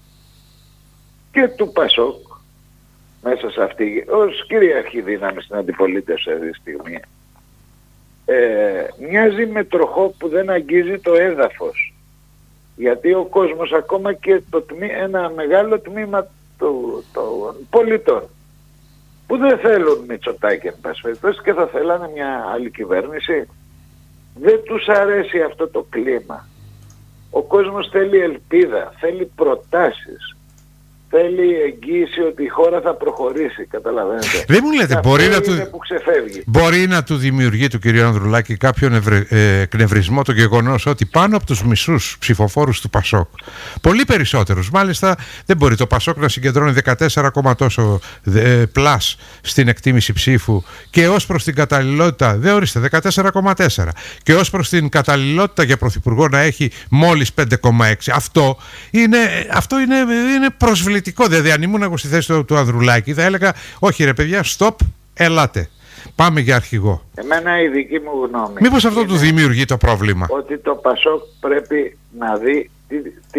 και του Πασόκ μέσα σε αυτή, ως κυρίαρχη δύναμη στην αντιπολίτευση αυτή τη στιγμή, ε, μοιάζει με τροχό που δεν αγγίζει το έδαφος. Γιατί ο κόσμος, ακόμα και το τμή, ένα μεγάλο τμήμα του, των πολιτών που δεν θέλουν Μητσοτάκη εν πάση περιπτώσει και θα θέλανε μια άλλη κυβέρνηση, δεν τους αρέσει αυτό το κλίμα. Ο κόσμος θέλει ελπίδα, θέλει προτάσεις, θέλει εγγύηση ότι η χώρα θα προχωρήσει, καταλαβαίνετε. Δεν μου λέτε, μπορεί να, του... μπορεί να του δημιουργεί του κ. Ανδρουλάκη κάποιον ευρε... ε, εκνευρισμό το γεγονός ότι πάνω από τους μισούς ψηφοφόρους του Πασόκ, πολύ περισσότερους, μάλιστα δεν μπορεί το Πασόκ να συγκεντρώνει δεκατέσσερα κόμμα τόσο ε, πλάς στην εκτίμηση ψήφου και ως προς την καταλληλότητα, δεν ορίστε, δεκατέσσερα κόμμα τέσσερα, και ως προς την καταλληλότητα για πρωθυπουργό να έχει μόλις πέντε κόμμα έξι. Αυτό είναι, αυτό είναι, είναι προσβλητικό. Δηλαδή, αν ήμουν εγώ στη θέση του, του Ανδρουλάκη, θα έλεγα: όχι, ρε παιδιά, stop, ελάτε. Πάμε για αρχηγό. Εμένα η δική μου γνώμη. Μήπως αυτό του δημιουργεί το πρόβλημα? Ότι το Πασόκ πρέπει να δει τι, τι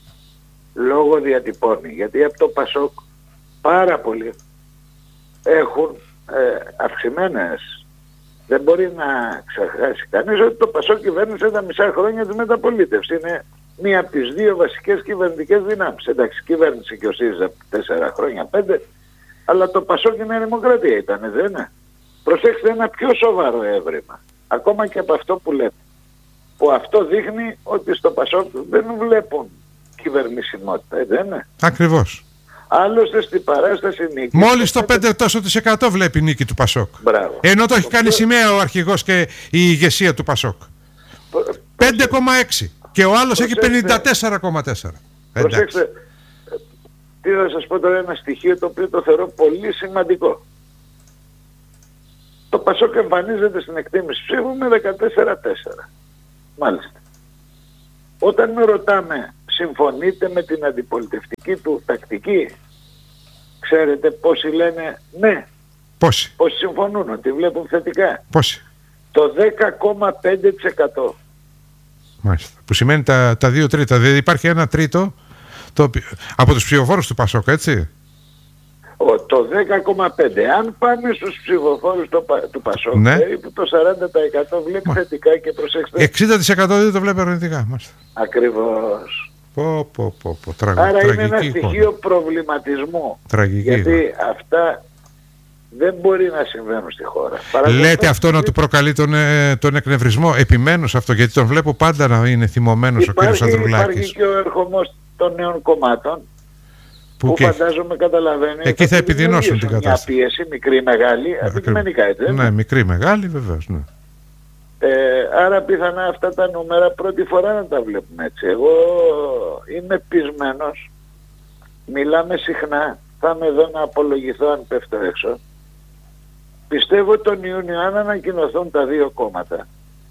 λόγο διατυπώνει. Γιατί από το Πασόκ πάρα πολλοί έχουν ε, αυξημένες. Δεν μπορεί να ξεχάσει κανείς ότι το Πασόκ κυβέρνησε τα μισά χρόνια της μεταπολίτευσης. Είναι μία από τις δύο βασικές κυβερνητικές δυνάμεις. Εντάξει, κυβέρνησε και ο ΣΥΡΙΖΑ τέσσερα χρόνια, πέντε, αλλά το Πασόκ και η Νέα Δημοκρατία ήταν, δεν είναι? Προσέξτε ένα πιο σοβαρό έβριμα, ακόμα και από αυτό που λέτε, που αυτό δείχνει ότι στο Πασόκ δεν βλέπουν κυβερνησιμότητα, δεν είναι? Ακριβώς. Άλλωστε στην παράσταση νίκη. Μόλις το πέντε τόσο της εκατό βλέπει νίκη του Πασόκ. Μπράβο. Ενώ το έχει κάνει πιο... σημαία ο αρχηγός και η ηγεσία του Πασόκ. πέντε κόμμα έξι. Και ο άλλος έχει πενήντα τέσσερα κόμμα τέσσερα. Προσέξτε, τι θα σας πω τώρα, ένα στοιχείο το οποίο το θεωρώ πολύ σημαντικό. Το Πασόκ εμφανίζεται στην εκτίμηση ψήφου με δεκατέσσερα τέσσερα. Μάλιστα. Όταν με ρωτάμε, συμφωνείτε με την αντιπολιτευτική του τακτική, ξέρετε πόσοι λένε ναι? Πόσοι? Πόσοι συμφωνούν, ότι βλέπουν θετικά? Πόσοι? Το δέκα κόμμα πέντε τοις εκατό. Μάλιστα. Που σημαίνει τα, τα δύο τρίτα. Δηλαδή υπάρχει ένα τρίτο το οποίο, από τους ψηφοφόρους του Πασόκ, έτσι. Ο, το δέκα κόμμα πέντε τοις εκατό. Αν πάμε στους ψηφοφόρους το, του Πασόκ, ναι, περίπου το σαράντα τοις εκατό βλέπει Μα. θετικά και προσέξτε. εξήντα τοις εκατό δεν το βλέπει αρνητικά. Μάλιστα. Ακριβώς. Πω, πω, πω, πω. Τραγ, Άρα είναι ένα εικόνα. στοιχείο προβληματισμού. Τραγική. Γιατί εικόνα. Αυτά δεν μπορεί να συμβαίνουν στη χώρα. Λέτε αυτό να του προκαλεί τον, τον εκνευρισμό? Επιμένω σε αυτό, γιατί τον βλέπω πάντα να είναι θυμωμένος ο κ. Ανδρουλάκης. Υπάρχει και ο ερχομός των νέων κομμάτων που, που και... φαντάζομαι καταλαβαίνει. Εκεί θα, θα επιδεινώσουν την κατάσταση. Μια πίεση, μικρή μεγάλη, αντικειμενικά, έτσι. Ναι, μικρή μεγάλη βεβαίως. Ναι. Ε, άρα πιθανά αυτά τα νούμερα πρώτη φορά να τα βλέπουμε έτσι. Εγώ είμαι πεισμένος, μιλάμε συχνά, θα είμαι εδώ να απολογηθώ αν πέφτω έξω. Πιστεύω τον Ιούνιο, αν ανακοινωθούν τα δύο κόμματα,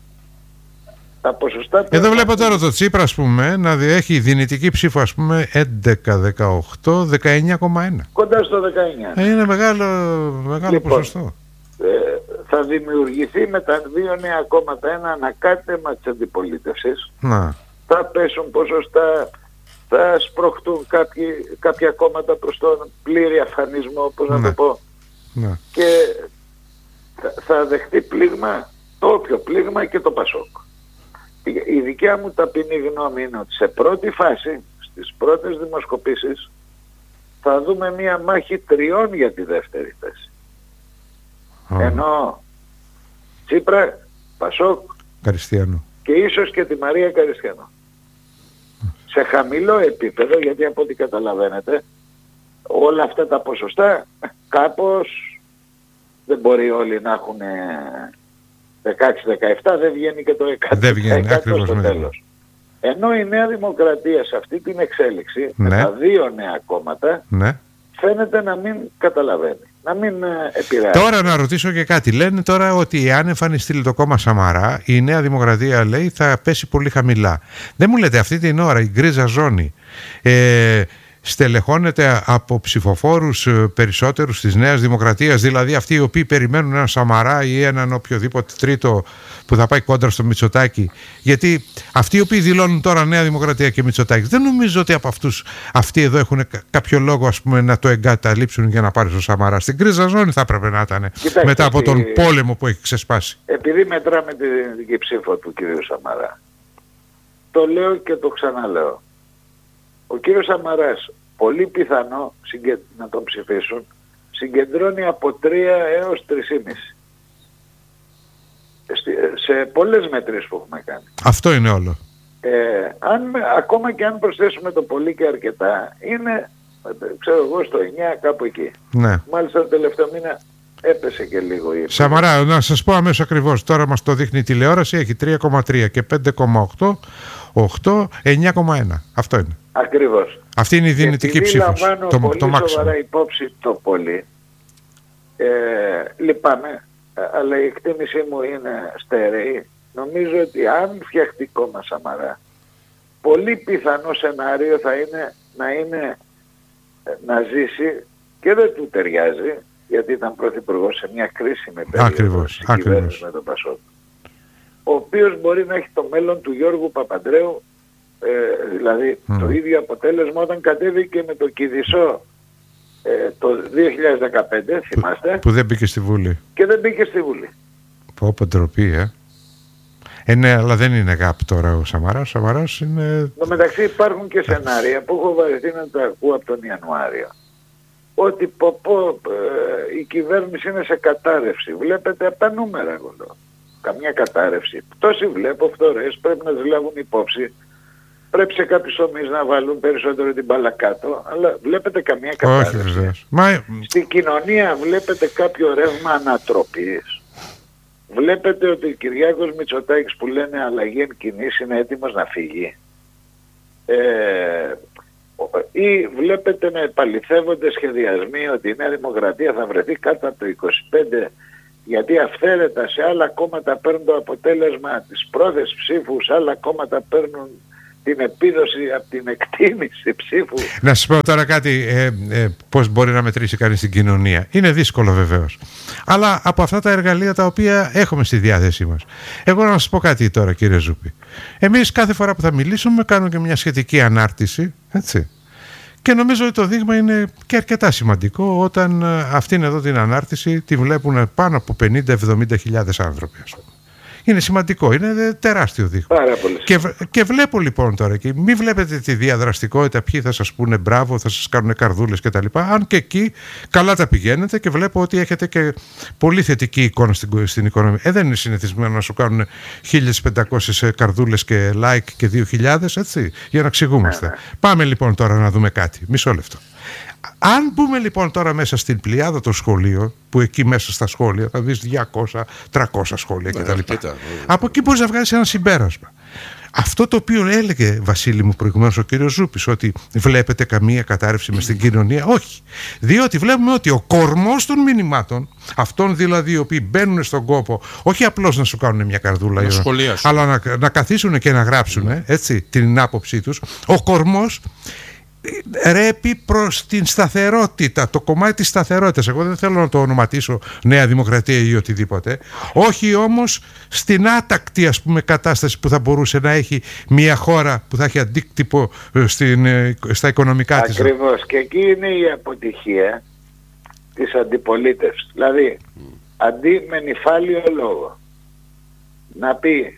τα ποσοστά... Εδώ βλέπω τώρα το Τσίπρα, ας πούμε, να έχει δυνητική ψήφο, ας πούμε, έντεκα, δεκαοκτώ, δεκαεννιά κόμμα ένα. Κοντά στο δεκαεννιά. Ε, είναι μεγάλο, μεγάλο λοιπόν, ποσοστό. Ε, θα δημιουργηθεί με τα δύο νέα κόμματα ένα ανακάτεμα της αντιπολίτευσης. Να. Θα πέσουν ποσοστά, θα σπρωχτούν κάποιοι, κάποια κόμματα προς τον πλήρη αφανισμό, όπως να, να το πω. Να. Και θα, θα δεχτεί πλήγμα, το όποιο πλήγμα και το Πασόκ. Η δικιά μου ταπεινή γνώμη είναι ότι σε πρώτη φάση, στις πρώτες δημοσκοπήσεις, θα δούμε μία μάχη τριών για τη δεύτερη θέση. Oh. Ενώ Τσίπρα, Πασόκ Καριστιανό και ίσως και τη Μαρία Καριστιανό. Oh. Σε χαμηλό επίπεδο, γιατί από ό,τι καταλαβαίνετε όλα αυτά τα ποσοστά κάπως δεν μπορεί όλοι να έχουν δεκαέξι δεκαεπτά, δεν βγαίνει και το εκατό τοις εκατό στο τέλος. Ενώ η Νέα Δημοκρατία σε αυτή την εξέλιξη, ναι, με τα δύο νέα κόμματα, ναι, φαίνεται να μην καταλαβαίνει, να μην επηρεάζει. Τώρα να ρωτήσω και κάτι. Λένε τώρα ότι αν εμφανιστεί το κόμμα Σαμαρά, η Νέα Δημοκρατία, λέει, θα πέσει πολύ χαμηλά. Δεν μου λέτε αυτή την ώρα η γκρίζα ζώνη ε, στελεχώνεται από ψηφοφόρους περισσότερους της Νέας Δημοκρατίας, δηλαδή αυτοί οι οποίοι περιμένουν έναν Σαμαρά ή έναν οποιοδήποτε τρίτο που θα πάει κόντρα στο Μητσοτάκη. Γιατί αυτοί οι οποίοι δηλώνουν τώρα Νέα Δημοκρατία και Μητσοτάκη, δεν νομίζω ότι από αυτούς αυτοί εδώ έχουν κάποιο λόγο, ας πούμε, να το εγκαταλείψουν για να πάρει στο Σαμαρά. Στην κρίζα ζώνη θα έπρεπε να ήταν. Κοιτάξτε, μετά από τον ότι... πόλεμο που έχει ξεσπάσει. Επειδή μετράμε την δική ψήφο του κ. Σαμαρά, το λέω και το ξαναλέω. Ο κύριος Σαμαράς, πολύ πιθανό συγκε... να τον ψηφίσουν, συγκεντρώνει από τρία έως τρία κόμμα πέντε. Σε πολλές μετρήσεις που έχουμε κάνει. Αυτό είναι όλο. Ε, αν, ακόμα και αν προσθέσουμε το πολύ και αρκετά, είναι, ξέρω εγώ, στο εννιά κάπου εκεί. Ναι. Μάλιστα το τελευταίο μήνα έπεσε και λίγο η... Σαμαρά, να σας πω αμέσως ακριβώς. Τώρα μας το δείχνει η τηλεόραση, έχει τρία κόμμα τρία και πέντε κόμμα οκτώ, οκτώ, εννιά κόμμα ένα. Αυτό είναι. Ακριβώς. Αυτή είναι η δυνητική ψήφος. Επειδή λαμβάνω το, πολύ το σοβαρά υπόψη το πολύ, ε, λυπάμαι, αλλά η εκτίμησή μου είναι στερεή. Νομίζω ότι αν φτιαχτεί κόμμα Σαμαρά, πολύ πιθανό σενάριο θα είναι να είναι να ζήσει, και δεν του ταιριάζει, γιατί ήταν πρωθυπουργός σε μια κρίσιμη περίοδο στην κυβέρνηση με τον Πασόκ, ο οποίος μπορεί να έχει το μέλλον του Γιώργου Παπαντρέου, ε, δηλαδή mm. το ίδιο αποτέλεσμα όταν κατέβηκε με το Κηδισό ε, το δύο χιλιάδες δεκαπέντε, θυμάστε, που, που δεν μπήκε στη Βουλή και δεν μπήκε στη Βουλή. Πω πω ντροπή, ε. Ε, ναι, αλλά δεν είναι γάπ τώρα ο Σαμαράς. Ο Σαμαράς είναι... Εν τω μεταξύ υπάρχουν και σενάρια που έχω βαρεθεί να τα ακούω από τον Ιανουάριο. Ότι πω, πω, ε, η κυβέρνηση είναι σε κατάρρευση. Βλέπετε από τα νούμερα εγώ λέω. Καμιά κατάρρευση. Τόσοι βλέπω φθορές πρέπει να τις λάβουν υπόψη. Πρέπει σε κάποιους τομείς να βάλουν περισσότερο την μπάλα κάτω. Αλλά βλέπετε καμία κατάρρευση. Όχι, βεβαίως. Μα... Στην κοινωνία βλέπετε κάποιο ρεύμα ανατροπής. Βλέπετε ότι ο Κυριάκος Μητσοτάκης που λένε αλλαγή εν κινήσει είναι έτοιμος να φύγει. Ε, ή βλέπετε να επαληθεύονται σχεδιασμοί ότι η Νέα Δημοκρατία θα βρεθεί κάτω από το είκοσι πέντε, γιατί αυθαίρετα σε άλλα κόμματα παίρνουν το αποτέλεσμα της πρώτης ψήφου, σε άλλα κόμματα παίρνουν την επίδοση από την εκτίμηση ψήφου. Να σας πω τώρα κάτι, ε, ε, πώς μπορεί να μετρήσει κανείς την κοινωνία. Είναι δύσκολο βεβαίως. Αλλά από αυτά τα εργαλεία τα οποία έχουμε στη διάθεσή μας. Εγώ να σας πω κάτι τώρα, κύριε Ζούπη. Εμείς κάθε φορά που θα μιλήσουμε κάνουμε και μια σχετική ανάρτηση, έτσι. Και νομίζω ότι το δείγμα είναι και αρκετά σημαντικό όταν αυτήν εδώ την ανάρτηση τη βλέπουν πάνω από πενήντα με εβδομήντα χιλιάδες άνθρωποι, ας πούμε. Είναι σημαντικό, είναι τεράστιο δείγμα. Πάρα πολύ. Και, και βλέπω λοιπόν τώρα, και μην βλέπετε τη διαδραστικότητα, ποιοι θα σας πούνε μπράβο, θα σας κάνουν καρδούλες κτλ. Αν και εκεί καλά τα πηγαίνετε και βλέπω ότι έχετε και πολύ θετική εικόνα στην, στην οικονομία. Ε, δεν είναι συνηθισμένο να σου κάνουν χίλιες πεντακόσιες καρδούλες και like και δύο χιλιάδες, έτσι, για να ξηγούμαστε. Ναι, ναι. Πάμε λοιπόν τώρα να δούμε κάτι. Μισό λεπτό. Αν μπούμε λοιπόν τώρα μέσα στην πλειάδα των σχολείων, που εκεί μέσα στα σχόλια θα δεις διακόσια τριακόσια σχόλια κτλ. Από εκεί μπορείς να βγάλεις ένα συμπέρασμα. Αυτό το οποίο έλεγε, Βασίλη μου, προηγουμένως ο κύριος Ζούπης, ότι βλέπετε καμία κατάρρευση μες στην κοινωνία, όχι. Διότι βλέπουμε ότι ο κορμός των μηνυμάτων, αυτών δηλαδή οι οποίοι μπαίνουν στον κόπο, όχι απλώς να σου κάνουν μια καρδούλα, να αλλά να, να καθίσουν και να γράψουν, έτσι, την άποψή τους, ο κορμός ρέπει προς την σταθερότητα, το κομμάτι της σταθερότητας. Εγώ δεν θέλω να το ονοματίσω Νέα Δημοκρατία ή οτιδήποτε, όχι όμως στην άτακτη, ας πούμε, κατάσταση που θα μπορούσε να έχει μια χώρα που θα έχει αντίκτυπο στην, στα οικονομικά της. Ακριβώς, και εκεί είναι η αποτυχία της αντιπολίτευσης. Δηλαδή αντί με νυφάλιο λόγο να πει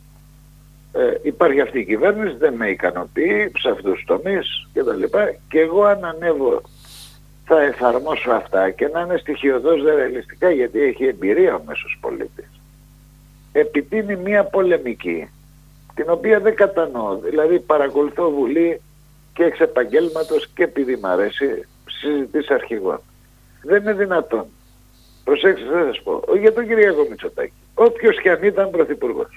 Ε, υπάρχει αυτή η κυβέρνηση, δεν με ικανοποιεί σε αυτούς τους τομείς και τα λοιπά, και εγώ αν ανέβω θα εφαρμόσω αυτά και να είναι στοιχειοδός ρεαλιστικά, γιατί έχει εμπειρία ο μέσος πολίτης. Επιτείνει μια πολεμική την οποία δεν κατανοώ, δηλαδή παρακολουθώ Βουλή και εξ επαγγέλματος και επειδή μ' αρέσει συζητήσεις αρχηγών. Δεν είναι δυνατόν, προσέξτε θα σας πω, για τον Κυριάκο Μητσοτάκη, όποιος και αν ήταν πρωθυπουργός,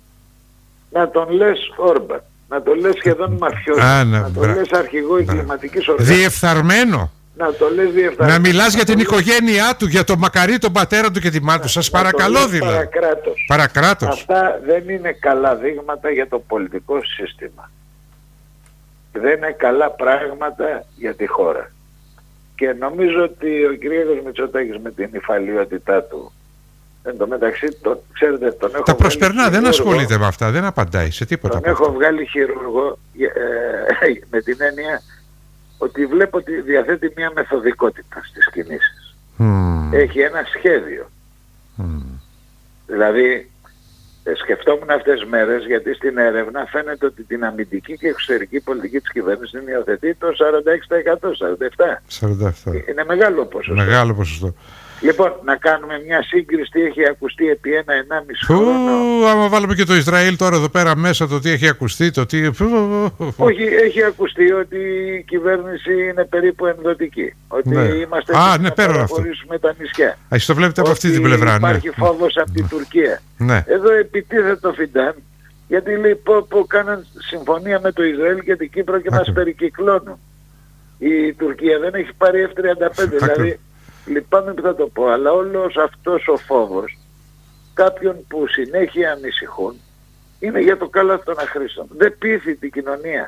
να τον λες Όρμπαν, να τον λες σχεδόν μαφιόζη, να, να τον λες αρχηγό εγκληματικής οργάνωσης. Διεφθαρμένο. Να το λες διεφθαρμένο. Να μιλάς να για την λες... οικογένειά του, για τον μακαρί, τον πατέρα του και τη μάνα του. Σας να παρακαλώ δηλαδή. Παρακράτος. Παρακράτος. Αυτά δεν είναι καλά δείγματα για το πολιτικό σύστημα. δεν είναι καλά πράγματα για τη χώρα. Και νομίζω ότι ο κ. Μητσοτάκης με την υφαλιότητά του, εν τω μεταξύ, το, ξέρετε, τον έχω τα προσπερνά, χειρούργο, δεν ασχολείται με αυτά, δεν απαντάει σε τίποτα. Τον έχω βγάλει χειρούργο ε, με την έννοια ότι βλέπω ότι διαθέτει μια μεθοδικότητα στις κινήσεις. Mm. Έχει ένα σχέδιο. Mm. Δηλαδή, ε, σκεφτόμουν αυτές τις μέρες, γιατί στην έρευνα φαίνεται ότι την αμυντική και εξωτερική πολιτική της κυβέρνησης την υιοθετεί το σαράντα έξι τοις εκατό, σαράντα επτά τοις εκατό. σαράντα επτά. Είναι μεγάλο ποσοστό. Μεγάλο ποσοστό. Λοιπόν, να κάνουμε μια σύγκριση τι έχει ακουστεί επί ένα ενάμιση χρόνο. Άμα βάλουμε και το Ισραήλ τώρα εδώ πέρα μέσα, το τι έχει ακουστεί, το τι... Όχι, έχει ακουστεί ότι η κυβέρνηση είναι περίπου ενδοτική. Ότι ναι. είμαστε Α, ναι, να παραχωρήσουμε τα νησιά. Ας το βλέπετε από αυτή την πλευρά. Υπάρχει ναι. φόβος από την Τουρκία. Ναι. Εδώ επιτίθεται το Φιντάν, γιατί λέει πω, πω κάναν συμφωνία με το Ισραήλ και την Κύπρο και μας περικυκλώνουν. Η Τουρκία δεν έχει πάρει εφ τριάντα πέντε, δηλαδή λυπάμαι που θα το πω, αλλά όλος αυτός ο φόβος κάποιων που συνέχεια ανησυχούν είναι για το καλό των αχρήστων. Δεν πείθει την κοινωνία.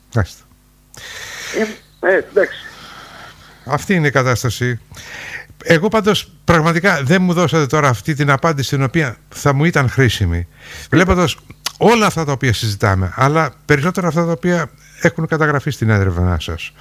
Ε, ε, εντάξει. Αυτή είναι η κατάσταση. Εγώ πάντως πραγματικά δεν μου δώσατε τώρα αυτή την απάντηση την οποία θα μου ήταν χρήσιμη. Βλέποντας όλα αυτά τα οποία συζητάμε, αλλά περισσότερα αυτά τα οποία έχουν καταγραφεί στην έρευνά σας.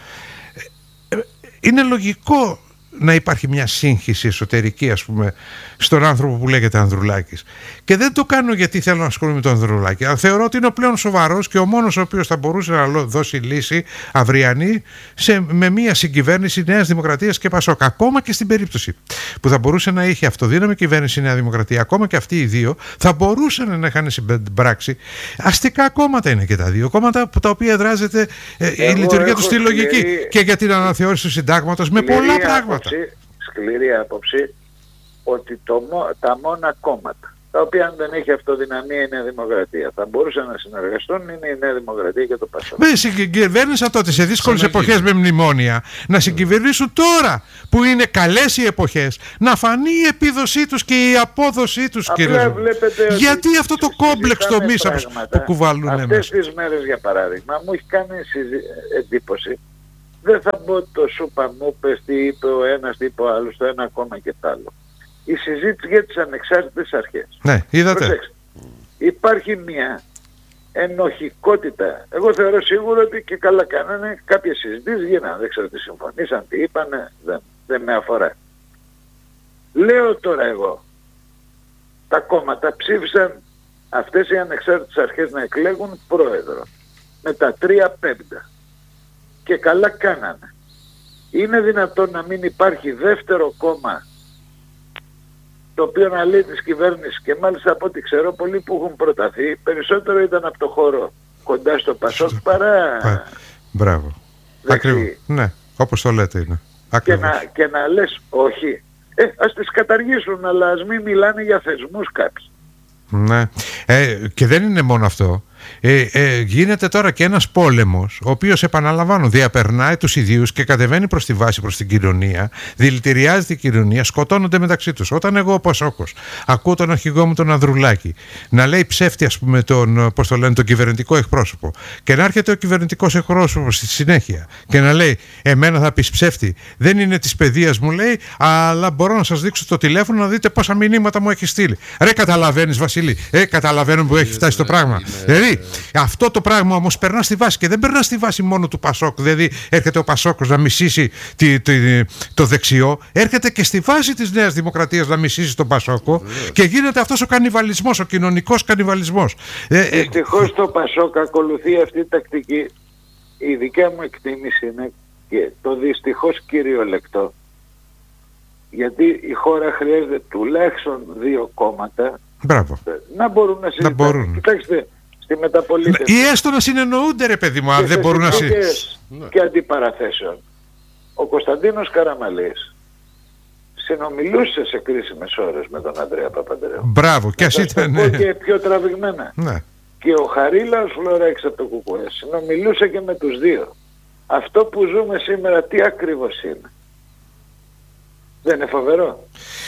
Είναι λογικό να υπάρχει μια σύγχυση εσωτερική, ας πούμε, στον άνθρωπο που λέγεται Ανδρουλάκης. Και δεν το κάνω γιατί θέλω να ασχολούμαι με τον Ανδρουλάκη, αλλά θεωρώ ότι είναι ο πλέον σοβαρός και ο μόνος ο οποίος θα μπορούσε να δώσει λύση αυριανή σε, με μια συγκυβέρνηση Νέας Δημοκρατίας και Πασόκ. Ακόμα και στην περίπτωση που θα μπορούσε να είχε αυτοδύναμη κυβέρνηση Νέα Δημοκρατία, ακόμα και αυτοί οι δύο θα μπορούσαν να είχαν συμπράξει. Αστικά κόμματα είναι και τα δύο. Κόμματα τα οποία δράζεται ε, η λειτουργία του στη λογική και για την αναθεώρηση του συντάγματος με πολλά πράγματα. Σκληρή άποψη ότι το, τα μόνα κόμματα τα οποία αν δεν έχει αυτοδυναμία η Νέα Δημοκρατία θα μπορούσαν να συνεργαστούν είναι η Νέα Δημοκρατία και το Πασόκ. Με συγκυβέρνησαν τότε σε δύσκολες εποχές με μνημόνια να συγκυβερνήσουν τώρα που είναι καλές οι εποχές να φανεί η επίδοσή τους και η απόδοσή τους. Γιατί αυτό το κόμπλεξ το μίσα που κουβαλούν αυτές μέσα. Τις μέρες για παράδειγμα μου έχει κάνει εντύπωση. Δεν θα μπω το σούπα μου, πες τι είπε ο ένας, τι είπε ο άλλος, το ένα ακόμα και το άλλο. Η συζήτηση για τις ανεξάρτητες αρχές. Ναι, είδατε. Προσέξτε. Υπάρχει μια ενοχικότητα. Εγώ θεωρώ σίγουρο ότι και καλά κάνανε κάποιες συζητήσεις γίνανε. Δεν ξέρω τι συμφωνήσαν, τι είπανε, δεν, δεν με αφορά. Λέω τώρα εγώ, τα κόμματα ψήφισαν αυτές οι ανεξάρτητες αρχές να εκλέγουν πρόεδρο με τα τρία πέμπτα. Και καλά κάνανε. Είναι δυνατόν να μην υπάρχει δεύτερο κόμμα το οποίο να λέει της κυβέρνησης και μάλιστα από ό,τι ξέρω πολλοί που έχουν προταθεί περισσότερο ήταν από το χώρο κοντά στο Πασόκ παρά... Μπράβο. Ακριβώς. Ναι, όπως το λέτε είναι. Και να, και να λες όχι. Ε, ας τις καταργήσουν αλλά ας μην μιλάνε για θεσμούς κάποιοι. Ναι. Ε, και δεν είναι μόνο αυτό. Ε, ε, γίνεται τώρα και ένας πόλεμος ο οποίος, επαναλαμβάνω, διαπερνάει τους ιδίους και κατεβαίνει προς τη βάση, προς την κοινωνία, δηλητηριάζει την κοινωνία, σκοτώνονται μεταξύ τους. Όταν εγώ ο Πασόκος ακούω τον αρχηγό μου τον Ανδρουλάκη να λέει ψεύτη, ας πούμε, τον, πώς το λένε, τον κυβερνητικό εκπρόσωπο και να έρχεται ο κυβερνητικός εκπρόσωπος στη συνέχεια και να λέει εμένα θα πεις ψεύτη, δεν είναι της παιδείας μου, λέει, αλλά μπορώ να σας δείξω το τηλέφωνο να δείτε πόσα μηνύματα μου έχει στείλει. Ρε, καταλαβαίνεις, Βασίλη, ε, καταλαβαίνω που έχει φτάσει το πράγμα. Δηλαδή, αυτό το πράγμα όμως περνά στη βάση και δεν περνά στη βάση μόνο του Πασόκ. Δηλαδή έρχεται ο Πασόκος να μισήσει τη, τη, το δεξιό, έρχεται και στη βάση της Νέας Δημοκρατίας να μισήσει τον Πασόκο και γίνεται αυτός ο κανιβαλισμός, ο κοινωνικός κανιβαλισμός. Δυστυχώς το Πασόκ ακολουθεί αυτή τη τακτική. Η δικιά μου εκτίμηση είναι και το δυστυχώς κυριολεκτό, γιατί η χώρα χρειάζεται τουλάχιστον δύο κόμματα. Μπράβο. Να μπορούν να συζητάνε. Κοιτάξτε, στη μεταπολίτευση. Ή έστω να συνεννοούνται, ρε παιδί μου, αν δεν μπορούν να συζητήσουν. Και αντιπαραθέσεων. Ο Κωνσταντίνος Καραμαλής συνομιλούσε σε κρίσιμες ώρες με τον Ανδρέα Παπανδρέου. Μπράβο, και ας ήταν. Ναι. Και πιο τραβηγμένα. Ναι. Και ο Χαρίλαος Φλωράκης από το Κουκουέ συνομιλούσε και με τους δύο. Αυτό που ζούμε σήμερα τι ακριβώς είναι? Δεν είναι φοβερό?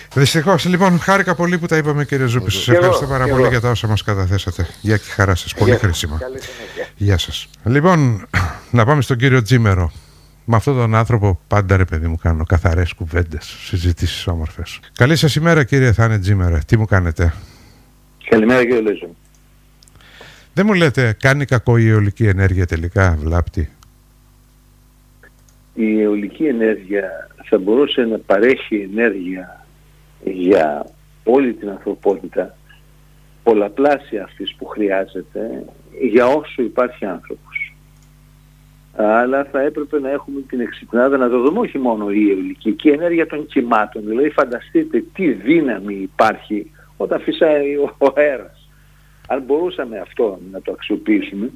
Δυστυχώς, λοιπόν, χάρηκα πολύ που τα είπαμε, κύριε Ζούπη. Σας ευχαριστώ πάρα πολύ για τα όσα μας καταθέσατε. Γεια και χαρά σας. Πολύ χρήσιμα. Γεια σας. Λοιπόν, να πάμε στον κύριο Τζίμερο. Με αυτόν τον άνθρωπο πάντα, ρε παιδί μου, κάνω καθαρές κουβέντες, συζητήσεις όμορφες. Καλή σας ημέρα, κύριε Θάνε Τζίμερο. Τι μου κάνετε? Καλημέρα, κύριε Λέζο. Δεν μου λέτε, κάνει κακό η αιωλική ενέργεια τελικά, βλάπτει? Η αιωλική ενέργεια θα μπορούσε να παρέχει ενέργεια για όλη την ανθρωπότητα, πολλαπλάσια αυτής που χρειάζεται, για όσο υπάρχει άνθρωπος. Αλλά θα έπρεπε να έχουμε την εξυπνάδα να το δούμε, όχι μόνο η αιωλική και η ενέργεια των κυμάτων. Δηλαδή φανταστείτε τι δύναμη υπάρχει όταν φυσάει ο αέρας. Αν μπορούσαμε αυτό να το αξιοποιήσουμε,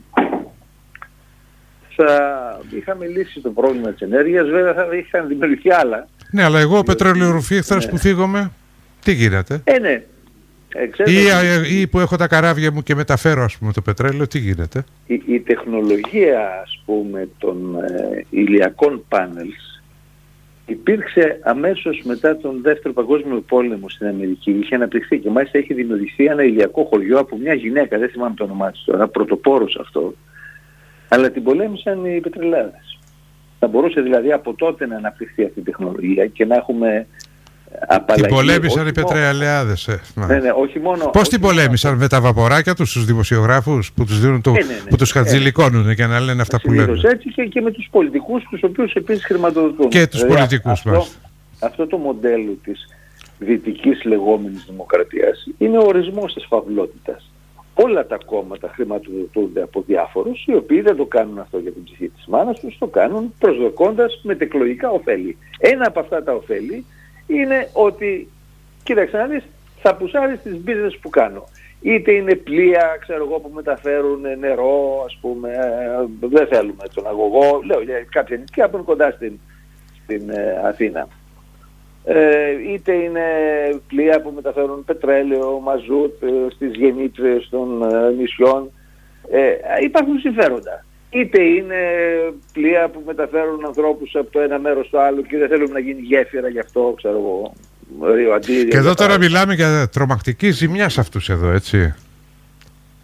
θα είχαμε λύσει το πρόβλημα της ενέργειας. Βέβαια θα είχαν δημιουργηθεί άλλα. Ναι, αλλά εγώ ο πετρελαιορουφίχθρας, ναι, που θίγομαι, τι γίνεται? Ε, ναι. Ε, ή, ή που έχω τα καράβια μου και μεταφέρω, ας πούμε, το πετρέλαιο, τι γίνεται? Η, η τεχνολογία, ας πούμε, των ε, ηλιακών πάνελς υπήρξε αμέσως μετά τον Δεύτερο Παγκόσμιο Πόλεμο στην Αμερική. Είχε αναπτυχθεί και μάλιστα έχει δημιουργηθεί ένα ηλιακό χωριό από μια γυναίκα, δεν θυμάμαι το όνομά της τώρα, πρωτοπόρος αυτό, αλλά την πολέμησαν οι πετρελάδες. Θα μπορούσε δηλαδή από τότε να αναπτυχθεί αυτή η τεχνολογία και να έχουμε απαλλαγή. Την πολέμησαν οι πετρελαιάδες. Ε. Ναι, ναι, όχι μόνο. Πώς την πολέμησαν? Μόνο. Με τα βαποράκια τους, τους δημοσιογράφους που τους δίνουν το, ε, ναι, ναι, που τους χατζηλικώνουν ε, και να λένε αυτά που λένε. Έτσι και, και με τους πολιτικούς, τους οποίους επίσης χρηματοδοτούν. Και τους δηλαδή, πολιτικούς αυτό, μας. Αυτό το μοντέλο της δυτικής λεγόμενης δημοκρατίας είναι ο ορισμός της φαυλότητας. Όλα τα κόμματα χρηματοδοτούνται από διάφορους, οι οποίοι δεν το κάνουν αυτό για την ψυχή της μάνας τους, το κάνουν προσδοκώντας μετεκλογικά ωφέλη. Ένα από αυτά τα ωφέλη είναι ότι, κοίταξε να δεις, θα πουσάρεις τις business που κάνω. Είτε είναι πλοία, ξέρω εγώ, που μεταφέρουν νερό, ας πούμε, δεν θέλουμε τον αγωγό, λέω για κάποια νησιά που είναι κοντά στην, στην ε, Αθήνα. Ε, είτε είναι πλοία που μεταφέρουν πετρέλαιο, μαζούτ ε, στις γεννήτριες των ε, νησιών. Ε, υπάρχουν συμφέροντα. Είτε είναι πλοία που μεταφέρουν ανθρώπους από το ένα μέρος στο άλλο και δεν θέλουμε να γίνει γέφυρα γι' αυτό, ξέρω εγώ. Αντίρρια, και εδώ τώρα μιλάμε για τρομακτική ζημιά σε αυτούς εδώ, έτσι.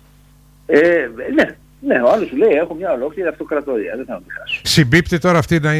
Ε, ναι, ναι, ο άλλος σου λέει έχω μια ολόκληρη αυτοκρατορία, δεν θα να τη χάσω. Συμπίπτει τώρα αυτή να